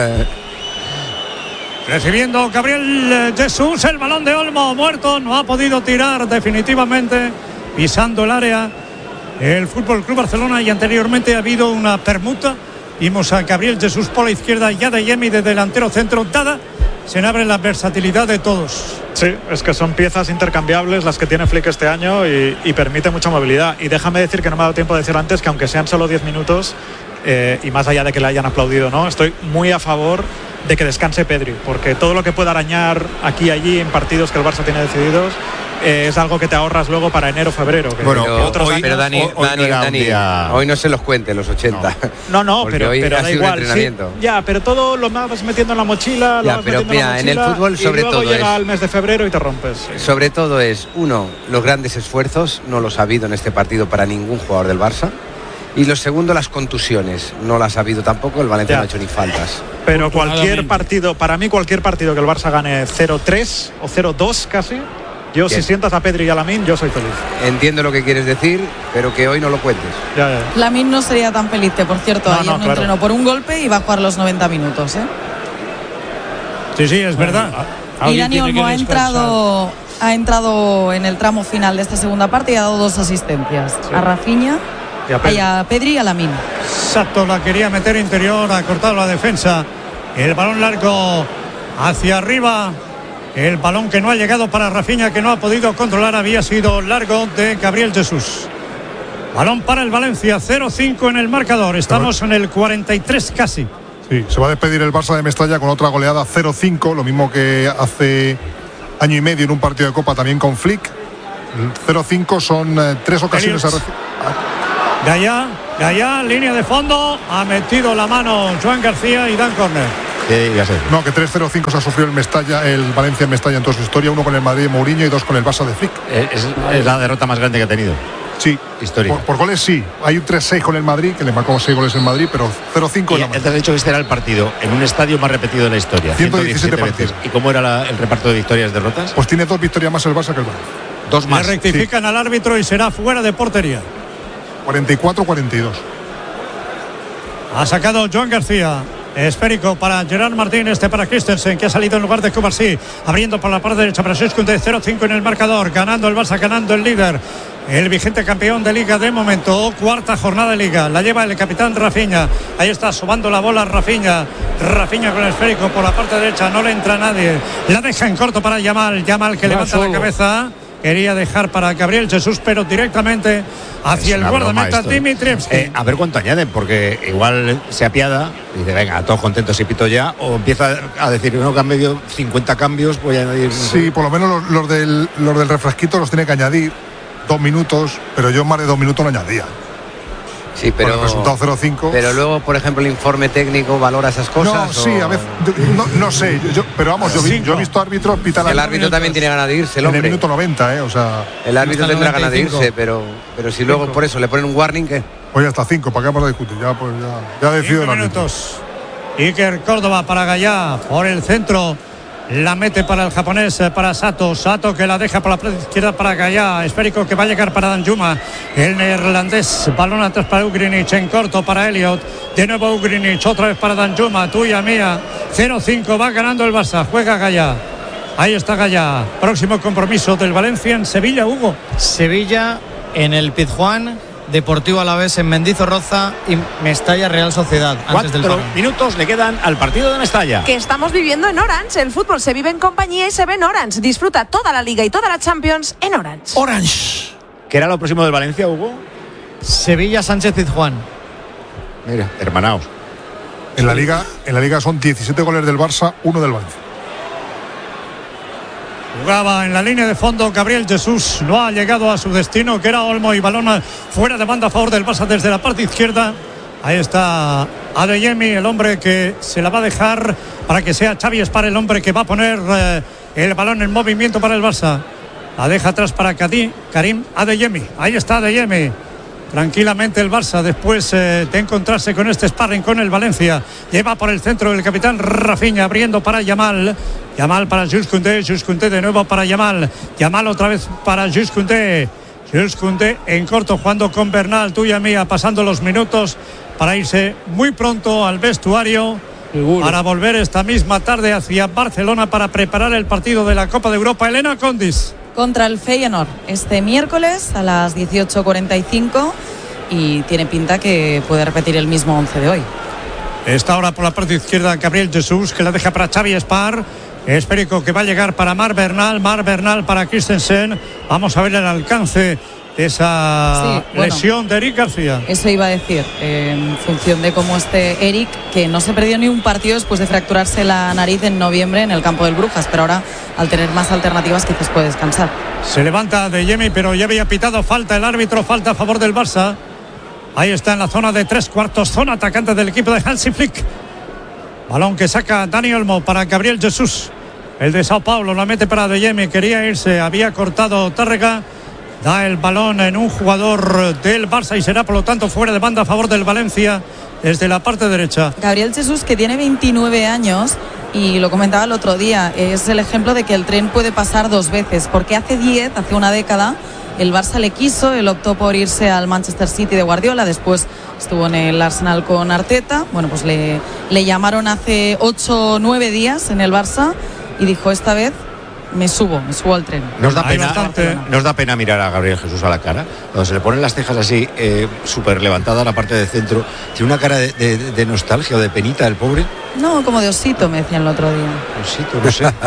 Recibiendo Gabriel Jesús, el balón de Olmo, muerto, no ha podido tirar definitivamente, pisando el área el Fútbol Club Barcelona, y anteriormente ha habido una permuta. Vimos a Gabriel Jesús por la izquierda y Adeyemi de delantero centro. Dada, se abre la versatilidad de todos. Sí, es que son piezas intercambiables las que tiene Flick este año y, y permite mucha movilidad. Y déjame decir que no me ha dado tiempo de decir antes que aunque sean solo diez minutos, eh, y más allá de que le hayan aplaudido, ¿no? Estoy muy a favor de que descanse Pedri, porque todo lo que pueda arañar aquí y allí en partidos que el Barça tiene decididos eh, es algo que te ahorras luego para enero, febrero. Que, bueno, que otros hoy, años, pero Dani, hoy, Dani, Dani día... hoy no se los cuente los ochenta. No, no, no pero, hoy pero ha da sido igual. Un entrenamiento. Sí, ya, pero todo lo vas metiendo en la mochila, ya, lo vas pero metiendo mira, en la mochila, en el fútbol sobre y luego todo llega es, el mes de febrero y te rompes. Sí. Sobre todo es, uno, los grandes esfuerzos, no los ha habido en este partido para ningún jugador del Barça. Y lo segundo, las contusiones. No las ha habido tampoco, el Valencia Ya. no ha hecho ni faltas. Pero cualquier partido, para mí cualquier partido que el Barça gane cero tres o cero dos casi, yo Bien. si sientas a Pedri y a Lamine, yo soy feliz. Entiendo lo que quieres decir, pero que hoy no lo cuentes. Ya, ya. Lamine no sería tan feliz, que por cierto, No, ayer no, no, claro. entrenó por un golpe y va a jugar los noventa minutos. ¿eh? Sí, sí, es verdad. Y Dani Olmo ha entrado, ha entrado en el tramo final de esta segunda parte y ha dado dos asistencias. A Rafinha Y a Pedri. y a Pedri y a Lamine. Sato la quería meter interior, ha cortado la defensa. El balón largo hacia arriba. El balón que no ha llegado para Rafinha, que no ha podido controlar, había sido largo de Gabriel Jesús. Balón para el Valencia, cero cinco en el marcador. Estamos en el cuarenta y tres casi. Sí, se va a despedir el Barça de Mestalla con otra goleada cero cinco, lo mismo que hace año y medio en un partido de Copa también con Flick. cero cinco son eh, tres ocasiones a Elliot. reci- Gallá, Gallá, línea de fondo, ha metido la mano Joan García y dan córner. No, que tres cero cinco se ha sufrido el Mestalla, el Valencia en Mestalla en toda su historia, uno con el Madrid de Mourinho y dos con el Barça de Flick. Es, es la derrota más grande que ha tenido. Sí, histórica. Por, por goles sí, hay un tres seis con el Madrid, que le marcó seis goles en Madrid, pero cero cinco en Y la antes has dicho que este era el partido en un estadio más repetido de la historia. ciento diecisiete veces. ¿Y cómo era la- el reparto de victorias y derrotas? Pues tiene dos victorias más el Barça que el Valencia. Dos Le rectifican al árbitro y será fuera de portería. cuarenta y cuatro cuarenta y dos. Ha sacado Joan García. Esférico para Gerard Martín, este para Christensen, que ha salido en lugar de Cubarsí, abriendo por la parte derecha para Sescunde, cero cinco en el marcador, ganando el Barça, ganando el líder, el vigente campeón de Liga de momento, cuarta jornada de Liga, la lleva el capitán Rafinha, ahí está sobando la bola Rafinha, Rafinha con el esférico por la parte derecha, no le entra nadie, la deja en corto para Yamal, Yamal que Va levanta la solo. cabeza, quería dejar para Gabriel Jesús, pero directamente hacia Es el una broma guardameta esto. Dimitrievski. Eh, a ver cuánto añaden, porque igual se apiada y dice, venga, todos contentos y pito ya, o empieza a decir, uno que han medio cincuenta cambios, voy a añadir. Sí, por lo menos los, los del, los del refresquito los tiene que añadir dos minutos, pero yo más de dos minutos no añadía. Sí, pero, Con el resultado cero cinco. pero luego, por ejemplo, el informe técnico valora esas cosas. No, sí, o- a veces, no, no sé, yo, pero vamos, yo, vi- yo he visto árbitros pitar El a- árbitro también tiene ganas de irse, el en el hombre. minuto noventa, ¿eh? O sea, El árbitro hasta el tendrá ganas de noventa y cinco. irse, pero, pero si luego por eso le ponen un warning, ¿qué? Pues ya está, cinco, ¿para qué vamos a discutir? Ya, pues ya, ya decidido el Cinco árbitro. minutos. Iker Córdoba para Gallá por el centro. La mete para el japonés, eh, para Sato. Sato que la deja por la parte izquierda para Gallá. Esférico que va a llegar para Danjuma. El neerlandés. Balón atrás para Ugrinic. En corto para Elliot. De nuevo Ugrinic. Otra vez para Danjuma. Tuya, mía. cero cinco. Va ganando el Barça. Juega Gallá. Ahí está Gallá. Próximo compromiso del Valencia en Sevilla, Hugo. Sevilla en el Pizjuán, Deportivo Alavés en Mendizorroza y Mestalla Real Sociedad. Antes del Cuatro parón. minutos le quedan al partido de Mestalla. Que estamos viviendo en Orange. El fútbol se vive en compañía y se ve en Orange. Disfruta toda la Liga y toda la Champions en Orange. Orange. ¿Qué era lo próximo del Valencia, Hugo? Sevilla Sánchez Pizjuán. Mira, hermanaos. En la liga, en la liga son diecisiete goles del Barça, uno del Valencia. Jugaba en la línea de fondo Gabriel Jesús, no ha llegado a su destino, que era Olmo, y balón fuera de banda a favor del Barça desde la parte izquierda. Ahí está Adeyemi, el hombre que se la va a dejar para que sea Xavi Espar el hombre que va a poner eh, el balón en movimiento para el Barça. La deja atrás para Kadim, Karim Adeyemi. Ahí está Adeyemi. Tranquilamente el Barça, después eh, de encontrarse con este sparring con el Valencia, lleva por el centro el capitán Rafinha, abriendo para Yamal. Yamal para Jules Koundé, Jules Koundé de nuevo para Yamal. Yamal otra vez para Jules Koundé. Jules Koundé en corto, jugando con Bernal, tuya mía, pasando los minutos para irse muy pronto al vestuario. Seguro. Para volver esta misma tarde hacia Barcelona para preparar el partido de la Copa de Europa. Elena Condis. Contra el Feyenoord este miércoles a las dieciocho cuarenta y cinco y tiene pinta que puede repetir el mismo once de hoy. Está ahora por la parte izquierda Gabriel Jesús, que la deja para Xavi Espar. Esférico que va a llegar para Mar Bernal, Mar Bernal para Christensen. Vamos a ver el alcance de esa Sí, bueno. lesión de Eric García. Eso iba a decir, eh, en función de cómo esté Eric, que no se perdió ni un partido después de fracturarse la nariz en noviembre en el campo del Brujas, pero ahora al tener más alternativas quizás puede descansar. Se levanta de Yemi, pero ya había pitado falta el árbitro, falta a favor del Barça. Ahí está en la zona de tres cuartos, zona atacante del equipo de Hansi Flick. Balón que saca Dani Olmo para Gabriel Jesús. El de Sao Paulo la mete para De Yemi, quería irse, había cortado Tárrega Da el balón en un jugador del Barça y será por lo tanto fuera de banda a favor del Valencia desde la parte derecha. Gabriel Jesús, que tiene veintinueve años, y lo comentaba el otro día, es el ejemplo de que el tren puede pasar dos veces, porque hace diez, hace una década, el Barça le quiso, él optó por irse al Manchester City de Guardiola, después estuvo en el Arsenal con Arteta, bueno, pues le, le llamaron hace ocho o nueve días en el Barça y dijo, esta vez me subo, me subo al tren. Nos da, pena, nos da pena mirar a Gabriel Jesús a la cara, cuando se le ponen las cejas así, eh, súper levantada la parte de centro, tiene una cara de, de, de nostalgia o de penita el pobre. No, como de osito, me decían el otro día. Osito, no sé.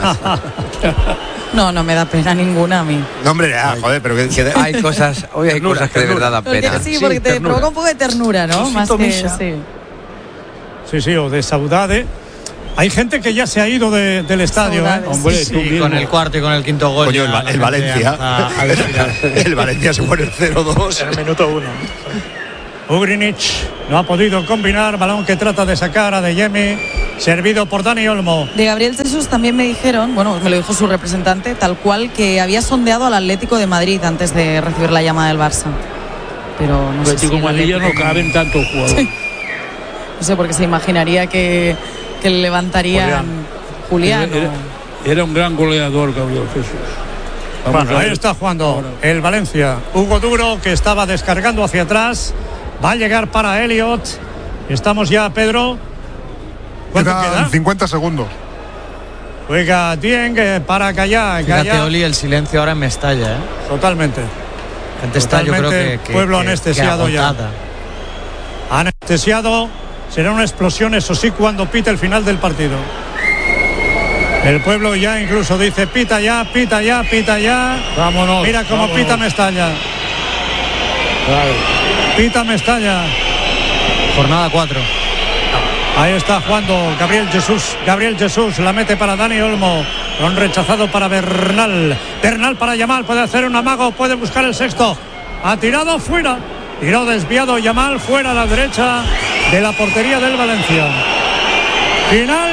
No, no me da pena ninguna a mí. No, hombre, ah, joder, pero que, que hay cosas, hoy hay ternura, cosas que de verdad dan pena. Porque, sí, porque sí, te ternura. Provoca un poco de ternura, ¿no? Más que, sí. Sí, sí, o de saudade. Hay gente que ya se ha ido de, del estadio, ¿eh? Hombre, sí, sí, con el cuarto y con el quinto gol. Coño, el, el Valencia. A, a el Valencia se pone el cero dos. En el minuto uno. Ugrinic no ha podido combinar, balón que trata de sacar a De Jemi, servido por Dani Olmo. De Gabriel Jesús también me dijeron, bueno, me lo dijo su representante, tal cual, que había sondeado al Atlético de Madrid antes de recibir la llamada del Barça. Pero no sé si el Madrid ya no caben tantos jugadores. Sí. No sé, porque se imaginaría que, que le levantarían Julián. Era, era, era un gran goleador, Gabriel Jesús. Vamos bueno, ahí está jugando ahora el Valencia. Hugo Duro, que estaba descargando hacia atrás. Va a llegar para Elliot. Estamos ya, Pedro. ¿Cuánto queda? queda? cincuenta segundos. Juega Dieng para Gallá. Fíjate, Oli, el silencio ahora en Mestalla, ¿eh? Totalmente. Gente está, yo creo que, que pueblo que, anestesiado que ya. Anestesiado. Será una explosión, eso sí, cuando pite el final del partido. El pueblo ya incluso dice pita ya, pita ya, pita ya. Vámonos. Mira cómo vámonos. pita Mestalla. Claro. Pita Mestalla. Jornada cuatro. Ahí está jugando Gabriel Jesús. Gabriel Jesús la mete para Dani Olmo. Lo han rechazado para Bernal. Bernal para Yamal. Puede hacer un amago. Puede buscar el sexto. Ha tirado fuera. Tiró desviado Yamal fuera a la derecha de la portería del Valencia. Final.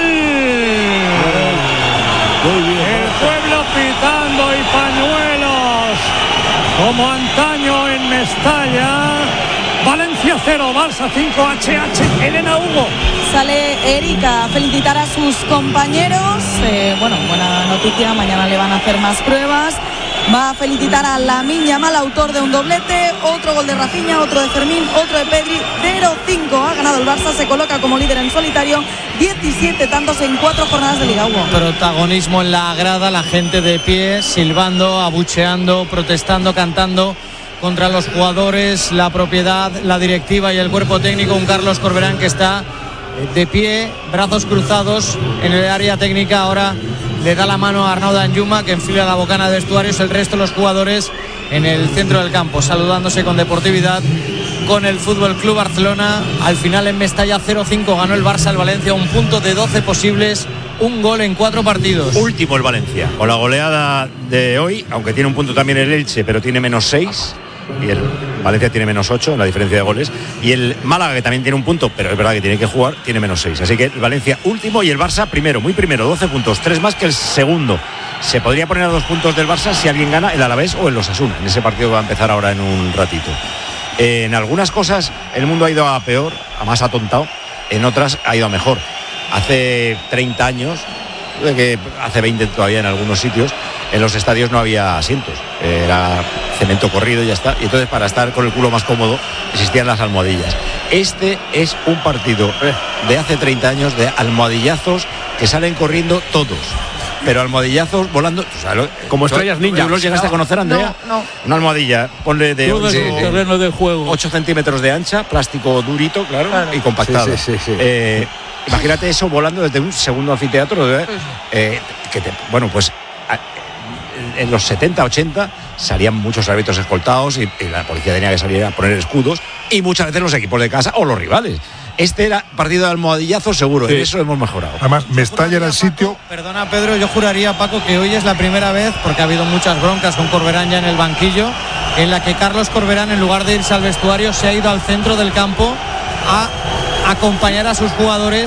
Muy bien. El pueblo pitando y pañuelos como antaño en Mestalla. Valencia cero, Barça cinco, H H, Elena Hugo. Sale Erika a felicitar a sus compañeros. Eh, bueno, buena noticia, mañana le van a hacer más pruebas. Va a felicitar a Lamine Yamal, autor de un doblete, otro gol de Rafinha, otro de Fermín, otro de Pedri. Cero cinco ha ganado el Barça, se coloca como líder en solitario. diecisiete tantos en cuatro jornadas de Liga. Hugo. Protagonismo en la grada, la gente de pie, silbando, abucheando, protestando, cantando contra los jugadores, la propiedad, la directiva y el cuerpo técnico. Un Carlos Corberán que está de pie, brazos cruzados en el área técnica. Ahora le da la mano a Arnaud Danjuma, que enfila la bocana de vestuarios. El resto de los jugadores en el centro del campo, saludándose con deportividad con el Fútbol Club Barcelona. Al final en Mestalla cero cinco ganó el Barça al Valencia, un punto de doce posibles, un gol en cuatro partidos. Último el Valencia, con la goleada de hoy, aunque tiene un punto también el Elche, pero tiene menos seis. Y el Valencia tiene menos ocho en la diferencia de goles. Y el Málaga, que también tiene un punto, pero es verdad que tiene que jugar, tiene menos seis. Así que el Valencia último y el Barça primero, muy primero, doce puntos, tres más que el segundo. Se podría poner a dos puntos del Barça si alguien gana, el Alavés o el Osasuna, en ese partido que va a empezar ahora en un ratito. Eh, en algunas cosas el mundo ha ido a peor, a más atontado. En otras ha ido a mejor. Hace treinta años, que hace veinte todavía en algunos sitios, en los estadios no había asientos, era cemento corrido y ya está. Y entonces, para estar con el culo más cómodo, existían las almohadillas. Este es un partido de hace treinta años de almohadillazos que salen corriendo todos, pero almohadillazos volando, o sea, lo, como estrellas ninja. ¿Los llegaste a conocer, Andrea? No, no. Una almohadilla, ponle de Todo el terreno de juego, ocho centímetros de ancha, plástico durito, claro, claro. y compactado. Sí, sí, sí, sí. Eh, imagínate eso volando desde un segundo anfiteatro, ¿eh? Eh, que te, bueno, pues en los setenta, ochenta salían muchos árbitros escoltados y, y la policía tenía que salir a poner escudos, y muchas veces los equipos de casa o los rivales. Este era partido de almohadillazo seguro, sí. En eso hemos mejorado. Además, Mestalla era el sitio. Perdona, Pedro, yo juraría, Paco, que hoy es la primera vez, porque ha habido muchas broncas con Corberán ya en el banquillo, en la que Carlos Corberán, en lugar de irse al vestuario, se ha ido al centro del campo a acompañar a sus jugadores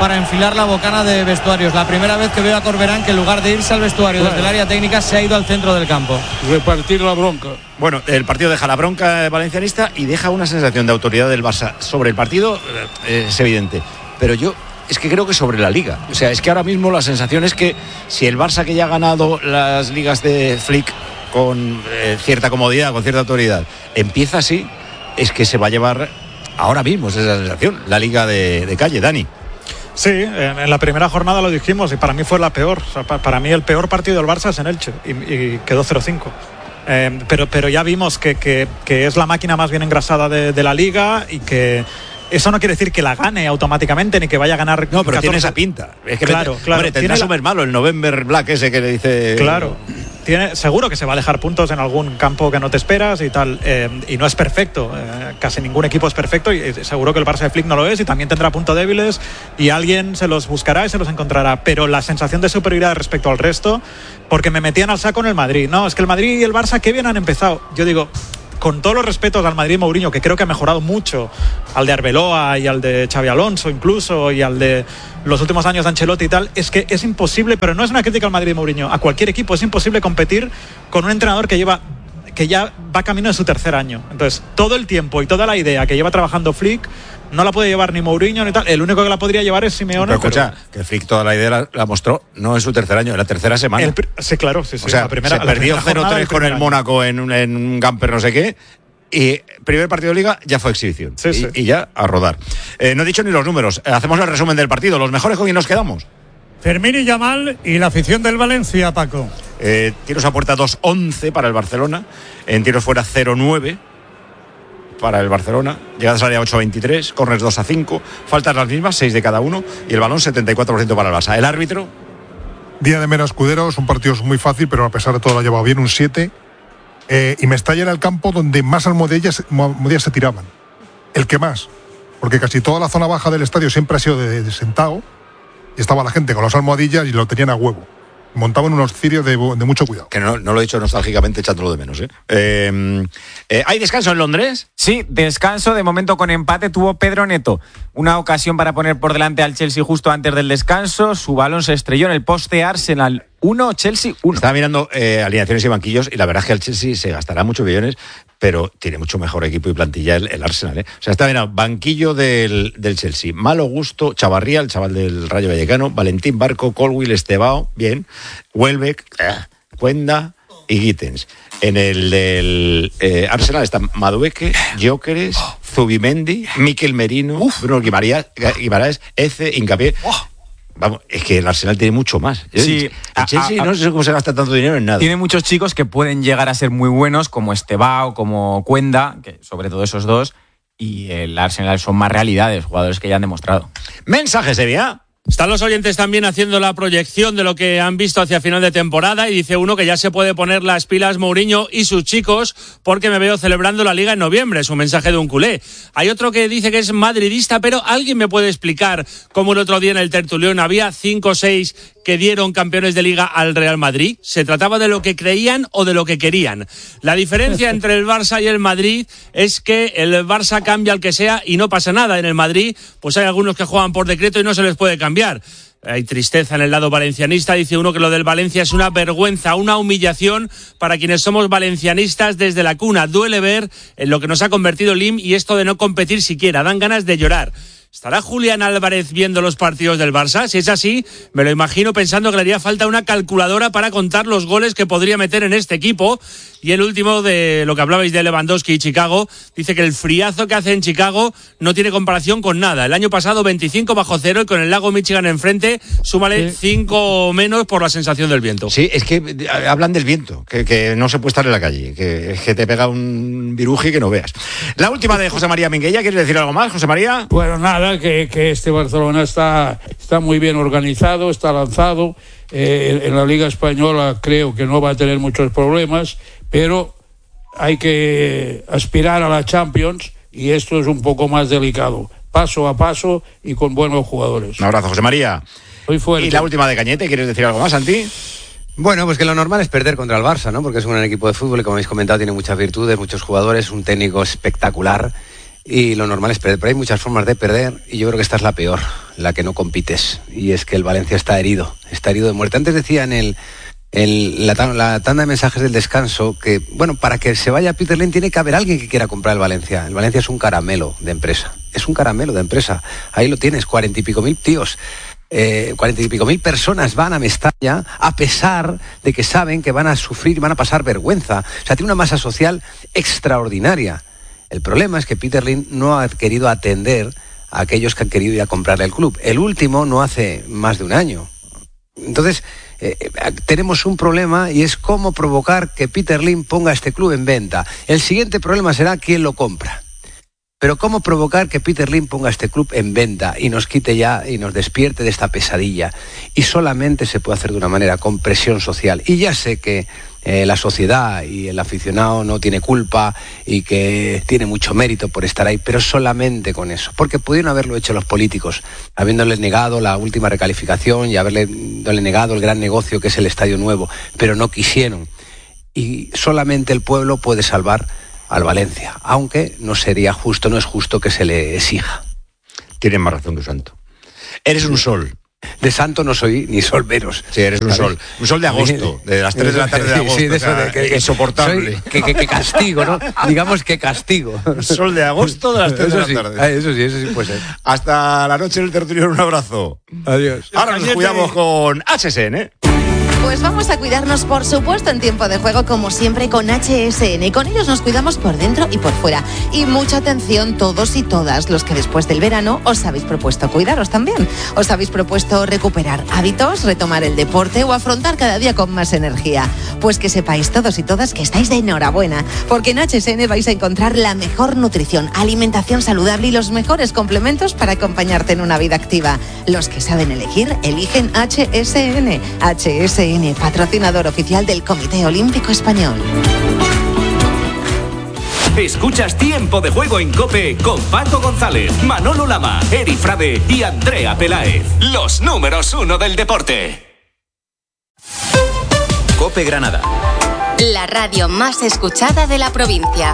para enfilar la bocana de vestuarios. La primera vez que veo a Corberán que en lugar de irse al vestuario desde el área técnica se ha ido al centro del campo. Repartir la bronca. Bueno, el partido deja la bronca valencianista y deja una sensación de autoridad del Barça sobre el partido, eh, es evidente. Pero yo es que creo que sobre la Liga. O sea, es que ahora mismo la sensación es que si el Barça, que ya ha ganado las ligas de Flick con eh, cierta comodidad, con cierta autoridad, empieza así, es que se va a llevar ahora mismo, esa es la sensación, la Liga de, de calle. Dani. Sí, en, en la primera jornada lo dijimos y para mí fue la peor. O sea, pa, para mí el peor partido del Barça es en Elche y, y quedó cero cinco. Eh, pero, pero ya vimos que, que, que es la máquina más bien engrasada de, de la Liga y que eso no quiere decir que la gane automáticamente ni que vaya a ganar. No, pero catorce... tiene esa pinta. Es que claro, me, claro. Hombre, tendrá su la... malo, el November Black ese que le dice. Claro. Tiene, seguro que se va a dejar puntos en algún campo que no te esperas y tal. Eh, y no es perfecto. Eh, casi ningún equipo es perfecto y seguro que el Barça de Flick no lo es y también tendrá puntos débiles y alguien se los buscará y se los encontrará. Pero la sensación de superioridad respecto al resto, porque me metían al saco en el Madrid. No, es que el Madrid y el Barça, qué bien han empezado. Yo digo, con todos los respetos al Madrid Mourinho, que creo que ha mejorado mucho, al de Arbeloa y al de Xabi Alonso incluso, y al de los últimos años de Ancelotti y tal, es que es imposible, pero no es una crítica al Madrid Mourinho, a cualquier equipo es imposible competir con un entrenador que lleva que ya va camino de su tercer año. Entonces, todo el tiempo y toda la idea que lleva trabajando Flick no la puede llevar ni Mourinho ni tal. El único que la podría llevar es Simeone. Pero escucha, pero... que Flick toda la idea la, la mostró no en su tercer año, en la tercera semana. El, sí, claro, sí, sí. O sea, la primera, se perdió cero tres con el año. Mónaco en un, en un Gamper no sé qué. Y primer partido de Liga ya fue exhibición. Sí, y, sí. y ya a rodar. Eh, no he dicho ni los números. Eh, hacemos el resumen del partido. Los mejores, ¿con quién nos quedamos? Fermín y Yamal y la afición del Valencia, Paco. Eh, tiros a puerta dos once para el Barcelona. En tiros fuera cero nueve para el Barcelona. Llegadas al área ocho veintitrés. Corners dos a cinco. Faltas las mismas, seis de cada uno. Y el balón setenta y cuatro por ciento para el Barça. El árbitro. Día de Mera Escudero. Es un partido muy fácil, pero a pesar de todo lo ha llevado bien. Un siete. Eh, y Mestalla era el campo donde más almohadillas, almohadillas se tiraban. El que más. Porque casi toda la zona baja del estadio siempre ha sido de, de sentado. Y estaba la gente con las almohadillas y lo tenían a huevo. Montaban unos cirios de, de mucho cuidado. Que no, no lo he dicho nostálgicamente, echándolo de menos. ¿eh? Eh, eh, ¿Hay descanso en Londres? Sí, descanso. De momento con empate tuvo Pedro Neto. Una ocasión para poner por delante al Chelsea justo antes del descanso. Su balón se estrelló en el poste. Arsenal uno, Chelsea uno. Estaba mirando eh, alineaciones y banquillos y la verdad es que el Chelsea se gastará muchos millones, pero tiene mucho mejor equipo y plantilla el, el Arsenal. ¿eh? O sea, está mirando banquillo del, del Chelsea. Malo Gusto, Chavarría, el chaval del Rayo Vallecano, Valentín Barco, Colwill, Estebao, bien, Welbeck, eh, Cuenda y Gittens. En el del eh, Arsenal están Madueque, Gyökeres, Zubimendi, Mikel Merino, Uf. Bruno Guimaraes, Guimaraes, Eze, Hincapié. Oh. Vamos, es que el Arsenal tiene mucho más. Sí, el Chelsea a, a, no sé cómo se gasta tanto dinero en nada. Tiene muchos chicos que pueden llegar a ser muy buenos, como Estebao, como Cuenda, que sobre todo esos dos, y el Arsenal son más realidades, jugadores que ya han demostrado. Mensaje, Sevilla. Están los oyentes también haciendo la proyección de lo que han visto hacia final de temporada y dice uno que ya se puede poner las pilas Mourinho y sus chicos porque me veo celebrando la Liga en noviembre. Es un mensaje de un culé. Hay otro que dice que es madridista, pero ¿alguien me puede explicar cómo el otro día en el tertulión había cinco o seis que dieron campeones de Liga al Real Madrid? ¿Se trataba de lo que creían o de lo que querían? La diferencia entre el Barça y el Madrid es que el Barça cambia al que sea y no pasa nada. En el Madrid pues hay algunos que juegan por decreto y no se les puede cambiar. Hay tristeza en el lado valencianista. Dice uno que lo del Valencia es una vergüenza, una humillación para quienes somos valencianistas desde la cuna. Duele ver en lo que nos ha convertido Lim y esto de no competir siquiera. Dan ganas de llorar. ¿Estará Julián Álvarez viendo los partidos del Barça? Si es así, me lo imagino pensando que le haría falta una calculadora para contar los goles que podría meter en este equipo. Y el último, de lo que hablabais de Lewandowski y Chicago, dice que el friazo que hace en Chicago no tiene comparación con nada. El año pasado veinticinco bajo cero y con el lago Michigan enfrente, súmale cinco menos por la sensación del viento. Sí, es que hablan del viento, que, que no se puede estar en la calle, que, que te pega un viruji que no veas. La última de José María Minguella, ¿quieres decir algo más, José María? Bueno, nada. Que, que este Barcelona está, está muy bien organizado, está lanzado. Eh, en la Liga Española creo que no va a tener muchos problemas, pero hay que aspirar a la Champions y esto es un poco más delicado. Paso a paso y con buenos jugadores. Un abrazo, José María. Muy fuerte. Y la última de Cañete, ¿quieres decir algo más, Santi? Bueno, pues que lo normal es perder contra el Barça, ¿no? Porque es un gran equipo de fútbol y, como habéis comentado, tiene muchas virtudes, muchos jugadores, un técnico espectacular. Y lo normal es perder, pero hay muchas formas de perder y yo creo que esta es la peor. la que no compites, y es que el Valencia está herido, está herido de muerte. Antes decía en el, el la, la tanda de mensajes del descanso que, bueno, para que se vaya Peter Lim tiene que haber alguien que quiera comprar el Valencia. El Valencia es un caramelo de empresa, es un caramelo de empresa. Ahí lo tienes, cuarenta y pico mil tíos. Eh, cuarenta y pico mil personas van a Mestalla a pesar de que saben que van a sufrir y van a pasar vergüenza. O sea, tiene una masa social extraordinaria. El problema es que Peter Lim no ha querido atender a aquellos que han querido ir a comprarle el club. El último no hace más de un año. Entonces, eh, tenemos un problema y es cómo provocar que Peter Lim ponga este club en venta. El siguiente problema será quién lo compra. Pero cómo provocar que Peter Lim ponga este club en venta y nos quite ya y nos despierte de esta pesadilla. Y solamente se puede hacer de una manera, con presión social. Y ya sé que eh, la sociedad y el aficionado no tiene culpa y que tiene mucho mérito por estar ahí, pero solamente con eso. Porque pudieron haberlo hecho los políticos, habiéndoles negado la última recalificación y haberle negado el gran negocio que es el Estadio Nuevo, pero no quisieron. Y solamente el pueblo puede salvar al Valencia, aunque no sería justo, no es justo que se le exija. Tienes más razón que Santo. Eres un sol. De santo no soy ni sol menos. Sí, eres un sol. Un sol de agosto, de las tres de la tarde de agosto. Sí, de eso, o sea, de que, que insoportable. Soy, que, que, que castigo, ¿no? Digamos que castigo. Un sol de agosto de las tres eso de la sí, tarde. Eso sí, eso sí puede ser. Hasta la noche del tertulión, un abrazo. Adiós. Ahora nos cuidamos con H S N. Pues vamos a cuidarnos, por supuesto, en tiempo de juego, como siempre, con H S N. Con ellos nos cuidamos por dentro y por fuera. Y mucha atención todos y todas los que después del verano os habéis propuesto cuidaros también. Os habéis propuesto recuperar hábitos, retomar el deporte o afrontar cada día con más energía. Pues que sepáis todos y todas que estáis de enhorabuena, porque en H S N vais a encontrar la mejor nutrición, alimentación saludable y los mejores complementos para acompañarte en una vida activa. Los que saben elegir, eligen H S N. H S N, patrocinador oficial del Comité Olímpico Español. Escuchas Tiempo de Juego en COPE con Paco González, Manolo Lama, Eri Frade y Andrea Peláez. Los números uno del deporte. COPE Granada. La radio más escuchada de la provincia.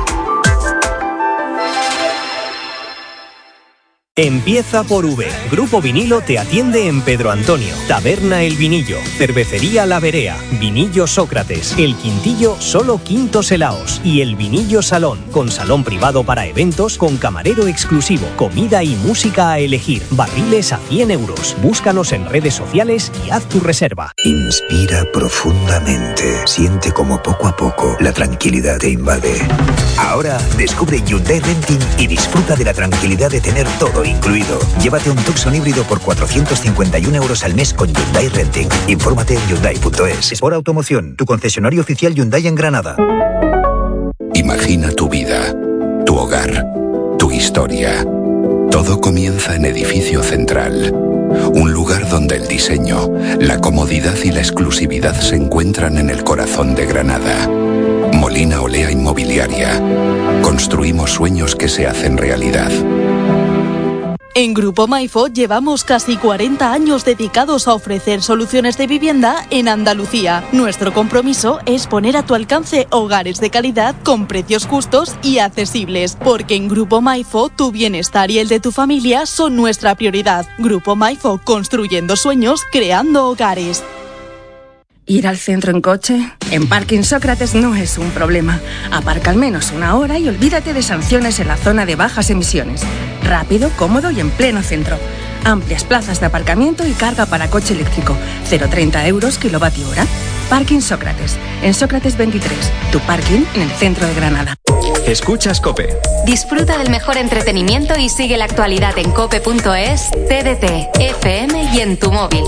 Empieza por V. Grupo Vinilo te atiende en Pedro Antonio. Taberna El Vinillo. Cervecería La Berea. Vinillo Sócrates. El Quintillo Solo Quintos Helaos. Y El Vinillo Salón. Con salón privado para eventos, con camarero exclusivo, comida y música a elegir. Barriles a cien euros. Búscanos en redes sociales y haz tu reserva. Inspira profundamente. Siente como poco a poco la tranquilidad te invade. Ahora descubre Hyundai Renting y disfruta de la tranquilidad de tener todo incluido. Llévate un Tucson híbrido por cuatrocientos cincuenta y un euros al mes con Hyundai Renting. Infórmate en Hyundai punto es. Sport Automoción, tu concesionario oficial Hyundai en Granada. Imagina tu vida, tu hogar, tu historia. Todo comienza en Edificio Central. Un lugar donde el diseño, la comodidad y la exclusividad se encuentran en el corazón de Granada. Molina Olea Inmobiliaria. Construimos sueños que se hacen realidad. En Grupo Maifo llevamos casi cuarenta años dedicados a ofrecer soluciones de vivienda en Andalucía. Nuestro compromiso es poner a tu alcance hogares de calidad con precios justos y accesibles, porque en Grupo Maifo tu bienestar y el de tu familia son nuestra prioridad. Grupo Maifo, construyendo sueños, creando hogares. ¿Ir al centro en coche? En Parking Sócrates no es un problema. Aparca al menos una hora y olvídate de sanciones en la zona de bajas emisiones. Rápido, cómodo y en pleno centro. Amplias plazas de aparcamiento y carga para coche eléctrico. cero coma treinta euros kilovatio hora. Parking Sócrates. En Sócrates veintitrés. Tu parking en el centro de Granada. Escuchas COPE. Disfruta del mejor entretenimiento y sigue la actualidad en cope punto es, T D T, F M y en tu móvil.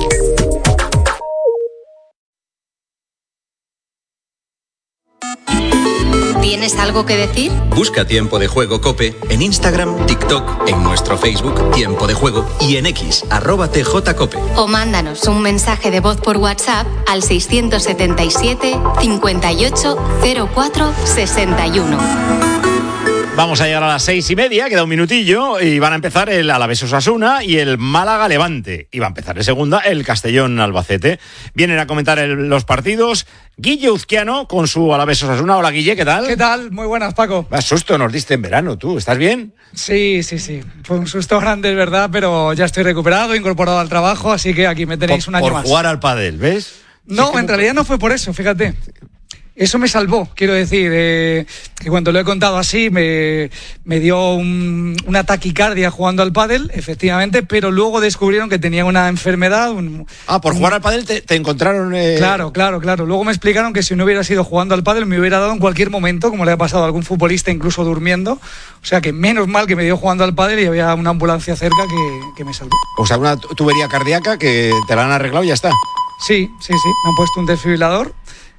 ¿Tienes algo que decir? Busca Tiempo de Juego COPE en Instagram, TikTok, en nuestro Facebook Tiempo de Juego y en X, arroba T J Cope. O mándanos un mensaje de voz por WhatsApp al seiscientos setenta y siete, cincuenta y ocho, cero cuatro, sesenta y uno. Vamos a llegar a las seis y media, queda un minutillo, y van a empezar el Alavés Osasuna y el Málaga Levante. Y va a empezar en segunda el Castellón Albacete. Vienen a comentar el, los partidos Guille Uzquiano con su Alavés Osasuna. Hola Guille, ¿qué tal? ¿Qué tal? Muy buenas, Paco. Más susto nos diste en verano, ¿tú? ¿Estás bien? Sí, sí, sí. Fue un susto grande, es verdad, pero ya estoy recuperado, incorporado al trabajo, así que aquí me tenéis por, un año por más. Por jugar al pádel, ¿ves? No, sí, en realidad no fue por eso, fíjate. Eso me salvó, quiero decir, eh, que cuando lo he contado así me, me dio un, una taquicardia jugando al pádel, efectivamente, pero luego descubrieron que tenía una enfermedad. Un, ah, por un... jugar al pádel te, te encontraron... Eh... Claro, claro, claro. Luego me explicaron que si no hubiera sido jugando al pádel me hubiera dado en cualquier momento, como le ha pasado a algún futbolista incluso durmiendo. O sea que menos mal que me dio jugando al pádel y había una ambulancia cerca que, que me salvó. O sea, una tubería cardíaca que te la han arreglado y ya está. Sí, sí, sí. Me han puesto un desfibrilador.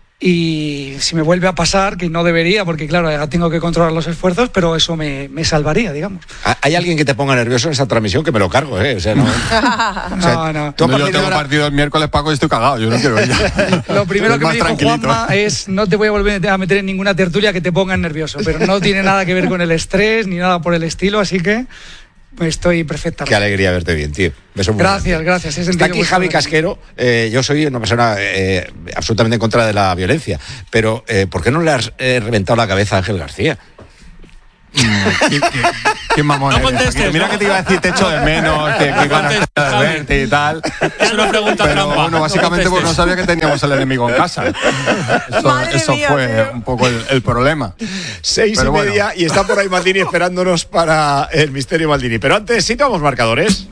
Y si me vuelve a pasar, que no debería, porque claro, ya tengo que controlar los esfuerzos, pero eso me, me salvaría, digamos. ¿Hay alguien que te ponga nervioso en esa transmisión? Que me lo cargo, ¿eh? O sea, no. O sea, no, no. Yo tengo ahora... partido el miércoles, Paco, y estoy cagado. Yo no quiero ir ya. Lo primero que me dijo Juanma es: no te voy a volver a meter en ninguna tertulia que te pongan nervioso, pero no tiene nada que ver con el estrés ni nada por el estilo, así que estoy perfectamente. Qué alegría verte bien, tío. Beso muy gracias, grande. gracias. Está aquí Javi Casquero. Eh, yo soy una persona eh, absolutamente en contra de la violencia, pero eh, ¿por qué no le has eh, reventado la cabeza a Ángel García? ¿Qué, qué, qué mamón no eres, contestes, mira no. que te iba a decir te echo de menos, que, que ganas de verte y tal. Es una pregunta pero trampa. bueno, básicamente no porque no sabía que teníamos el enemigo en casa. Eso, eso mía, fue tío. un poco el, el problema. Seis pero y bueno. media y está por ahí Maldini esperándonos para el misterio Maldini. Pero antes sí tomamos marcadores.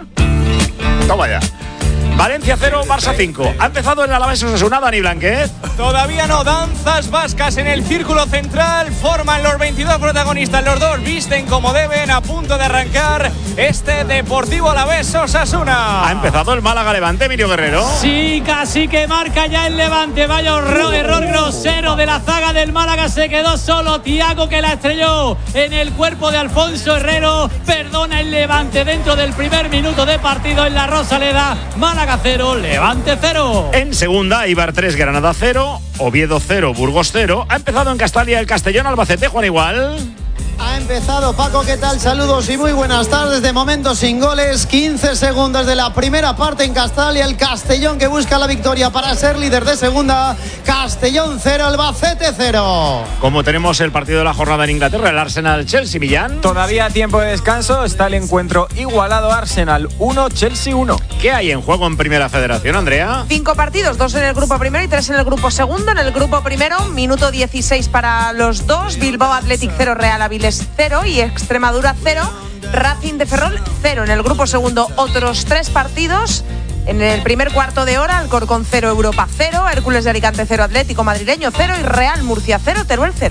Toma ya. Valencia cero, Barça cinco. Ha empezado el Alavés Osasuna, Dani Blanquez. Todavía no, danzas vascas en el círculo central, forman los veintidós protagonistas, los dos visten como deben, a punto de arrancar este Deportivo Alavés Osasuna. Ha empezado el Málaga Levante, Emilio Guerrero. Sí, casi que marca ya el Levante. Vaya error, error grosero de la zaga del Málaga. Se quedó solo Thiago, que la estrelló en el cuerpo de Alfonso Herrero. Perdona el Levante dentro del primer minuto de partido en la Rosaleda. Málaga cero, Levante cero. En segunda, Eibar tres, Granada cero, Oviedo cero, Burgos cero. Ha empezado en Castalia el Castellón Albacete, Juan Igual. Ha empezado, Paco, ¿qué tal? Saludos y muy buenas tardes. De momento sin goles, quince segundos de la primera parte en Castalia. El Castellón que busca la victoria para ser líder de segunda. Castellón cero, Albacete cero. Como tenemos el partido de la jornada en Inglaterra, el Arsenal-Chelsea, Millán. Todavía tiempo de descanso, está el encuentro igualado. Arsenal uno, Chelsea uno. ¿Qué hay en juego en Primera Federación, Andrea? Cinco partidos, dos en el grupo primero y tres en el grupo segundo. En el grupo primero, minuto dieciséis para los dos. Bilbao Athletic cero, Real Avilés cero y Extremadura cero, Racing de Ferrol cero. En el grupo segundo, otros tres partidos. En el primer cuarto de hora, Alcorcón cero, Europa cero, Hércules de Alicante cero, Atlético Madrileño cero y Real Murcia cero, Teruel cero.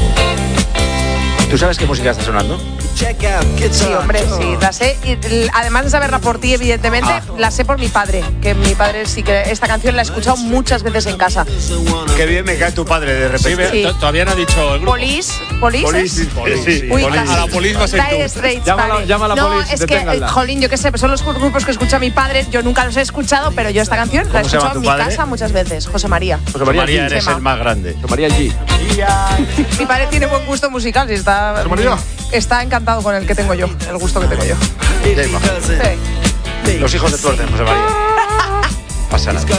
¿Tú sabes qué música está sonando? Sí, hombre, sí, la sé. Y, además de saberla por ti, evidentemente, ah. la sé por mi padre. Que mi padre sí que esta canción la ha escuchado muchas veces en casa. Qué bien me cae tu padre de repente. Sí. Todavía no ha dicho el grupo. Polis, Polis. Polis, sí, Polis, sí. Uy, Polis. A la Polis va a ser Dire tú. Straits, Llámala, vale. llámala no, Polis, es que, eh, jolín, yo qué sé, son los grupos que escucha mi padre. Yo nunca los he escuchado, pero yo esta canción la he escuchado en mi padre? casa muchas veces. José María. José María, María eres el más grande. José María G. Mi padre tiene buen gusto musical y está, está encantado con el que tengo yo, el gusto que tengo yo. Sí. Los hijos de tu orden, José María. Pasa nada.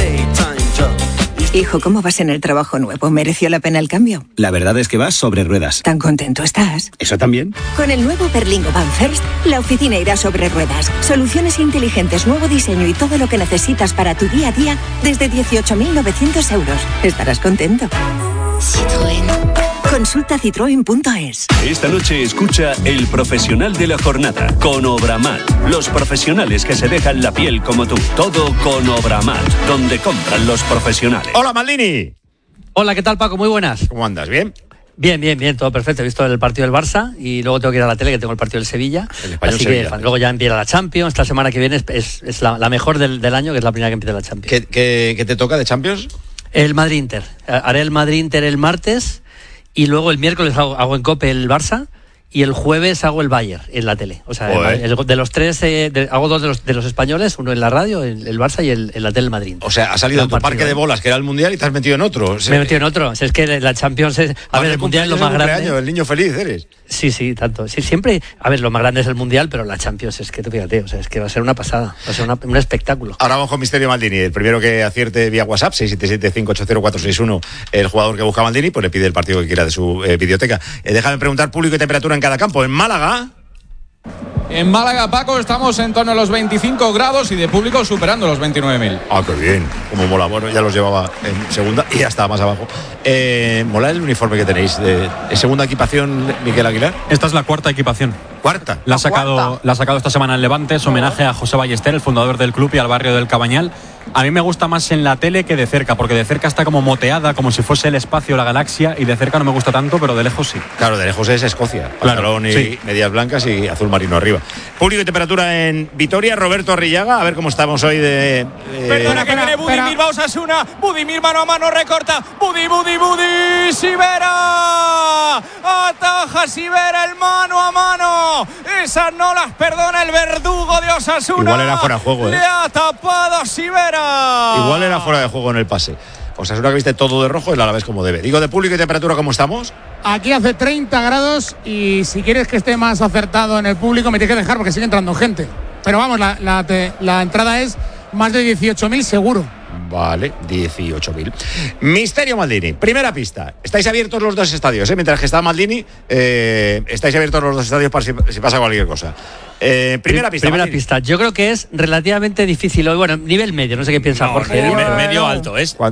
Hijo, ¿cómo vas en el trabajo nuevo? ¿Mereció la pena el cambio? La verdad es que vas sobre ruedas. ¿Tan contento estás? ¿Eso también? Con el nuevo Berlingo Van First, la oficina irá sobre ruedas. Soluciones inteligentes, nuevo diseño y todo lo que necesitas para tu día a día desde dieciocho mil novecientos euros. Estarás contento. Citroën. Consulta citroen punto es. Esta noche escucha El Profesional de la Jornada con Obramat. Los profesionales que se dejan la piel como tú. Todo con Obramat, donde compran los profesionales. Hola, Maldini. Hola, ¿qué tal, Paco? Muy buenas. ¿Cómo andas? ¿Bien? Bien, bien, bien, todo perfecto. He visto el partido del Barça y luego tengo que ir a la tele, que tengo el partido del Sevilla. El Español Así Sevilla. que luego ya empieza la Champions. Esta semana que viene es, es, es la, la mejor del, del año, que es la primera que empieza la Champions. ¿Qué, qué, qué te toca de Champions? El Madrid-Inter. Haré el Madrid-Inter el martes y luego el miércoles hago, hago en COPE el Barça y el jueves hago el Bayern en la tele. O sea, Joder. el, de los tres, eh, de, hago dos de los, de los españoles, uno en la radio, el, el Barça y el, en la tele en Madrid. O sea, has salido de tu partido, parque de ¿eh? bolas, que era el Mundial, y te has metido en otro. O sea, Me he metido en otro. O sea, es que la Champions es... A ver, el Mundial es lo más grande. El niño feliz eres. Sí, sí, tanto. Sí, siempre... A ver, lo más grande es el Mundial, pero la Champions es que, tú fíjate, o sea, es que va a ser una pasada. Va a ser una, un espectáculo. Ahora vamos con Misterio Maldini. El primero que acierte vía WhatsApp, seis siete siete, cinco ocho cero, cuatro seis uno, el jugador que busca a Maldini, pues le pide el partido que quiera de su eh, videoteca. Eh, déjame preguntar público y temperatura en cada campo. En Málaga... En Málaga, Paco, estamos en torno a los veinticinco grados y de público superando los veintinueve mil. Ah, qué bien. Como mola. Bueno, ya los llevaba en segunda y ya está más abajo. Eh, mola el uniforme que tenéis. De, ¿Es segunda equipación, Miguel Aguilar? Esta es la cuarta equipación. ¿Cuarta? La ha sacado, cuarta. la ha sacado esta semana en Levante. Es homenaje a José Ballester, el fundador del club, y al barrio del Cabañal. A mí me gusta más en la tele que de cerca, porque de cerca está como moteada, como si fuese el espacio, la galaxia, y de cerca no me gusta tanto, pero de lejos sí. Claro, de lejos es Escocia. Claro, Pantalón y sí. medias blancas y azul marino arriba. Público y temperatura en Vitoria. Roberto Arrillaga, a ver cómo estamos hoy de... Eh... Perdona, que viene Budimir, va Osasuna. Budimir mano a mano, recorta. Budi, Budi, Budi. Sivera. Ataja Sivera el mano a mano. Esas no las perdona el verdugo de Osasuna. Igual era fuera de juego, ¿eh? Le ha tapado a Sivera. Igual era fuera de juego en el pase. Osasuna que viste todo de rojo y el Alavés como debe. Digo, de público y temperatura, ¿cómo estamos? Aquí hace treinta grados y si quieres que esté más acertado en el público me tienes que dejar porque sigue entrando gente. Pero vamos, la, la, te, la entrada es más de dieciocho mil seguro. Vale, dieciocho mil. Misterio Maldini, primera pista. Estáis abiertos los dos estadios, ¿eh? Mientras que está Maldini, eh, estáis abiertos los dos estadios para si, si pasa cualquier cosa. Eh, primera pista. Primera Maldini. pista. Yo creo que es relativamente difícil. Bueno, nivel medio, no sé qué piensa No, Jorge. nivel Nivel medio alto es.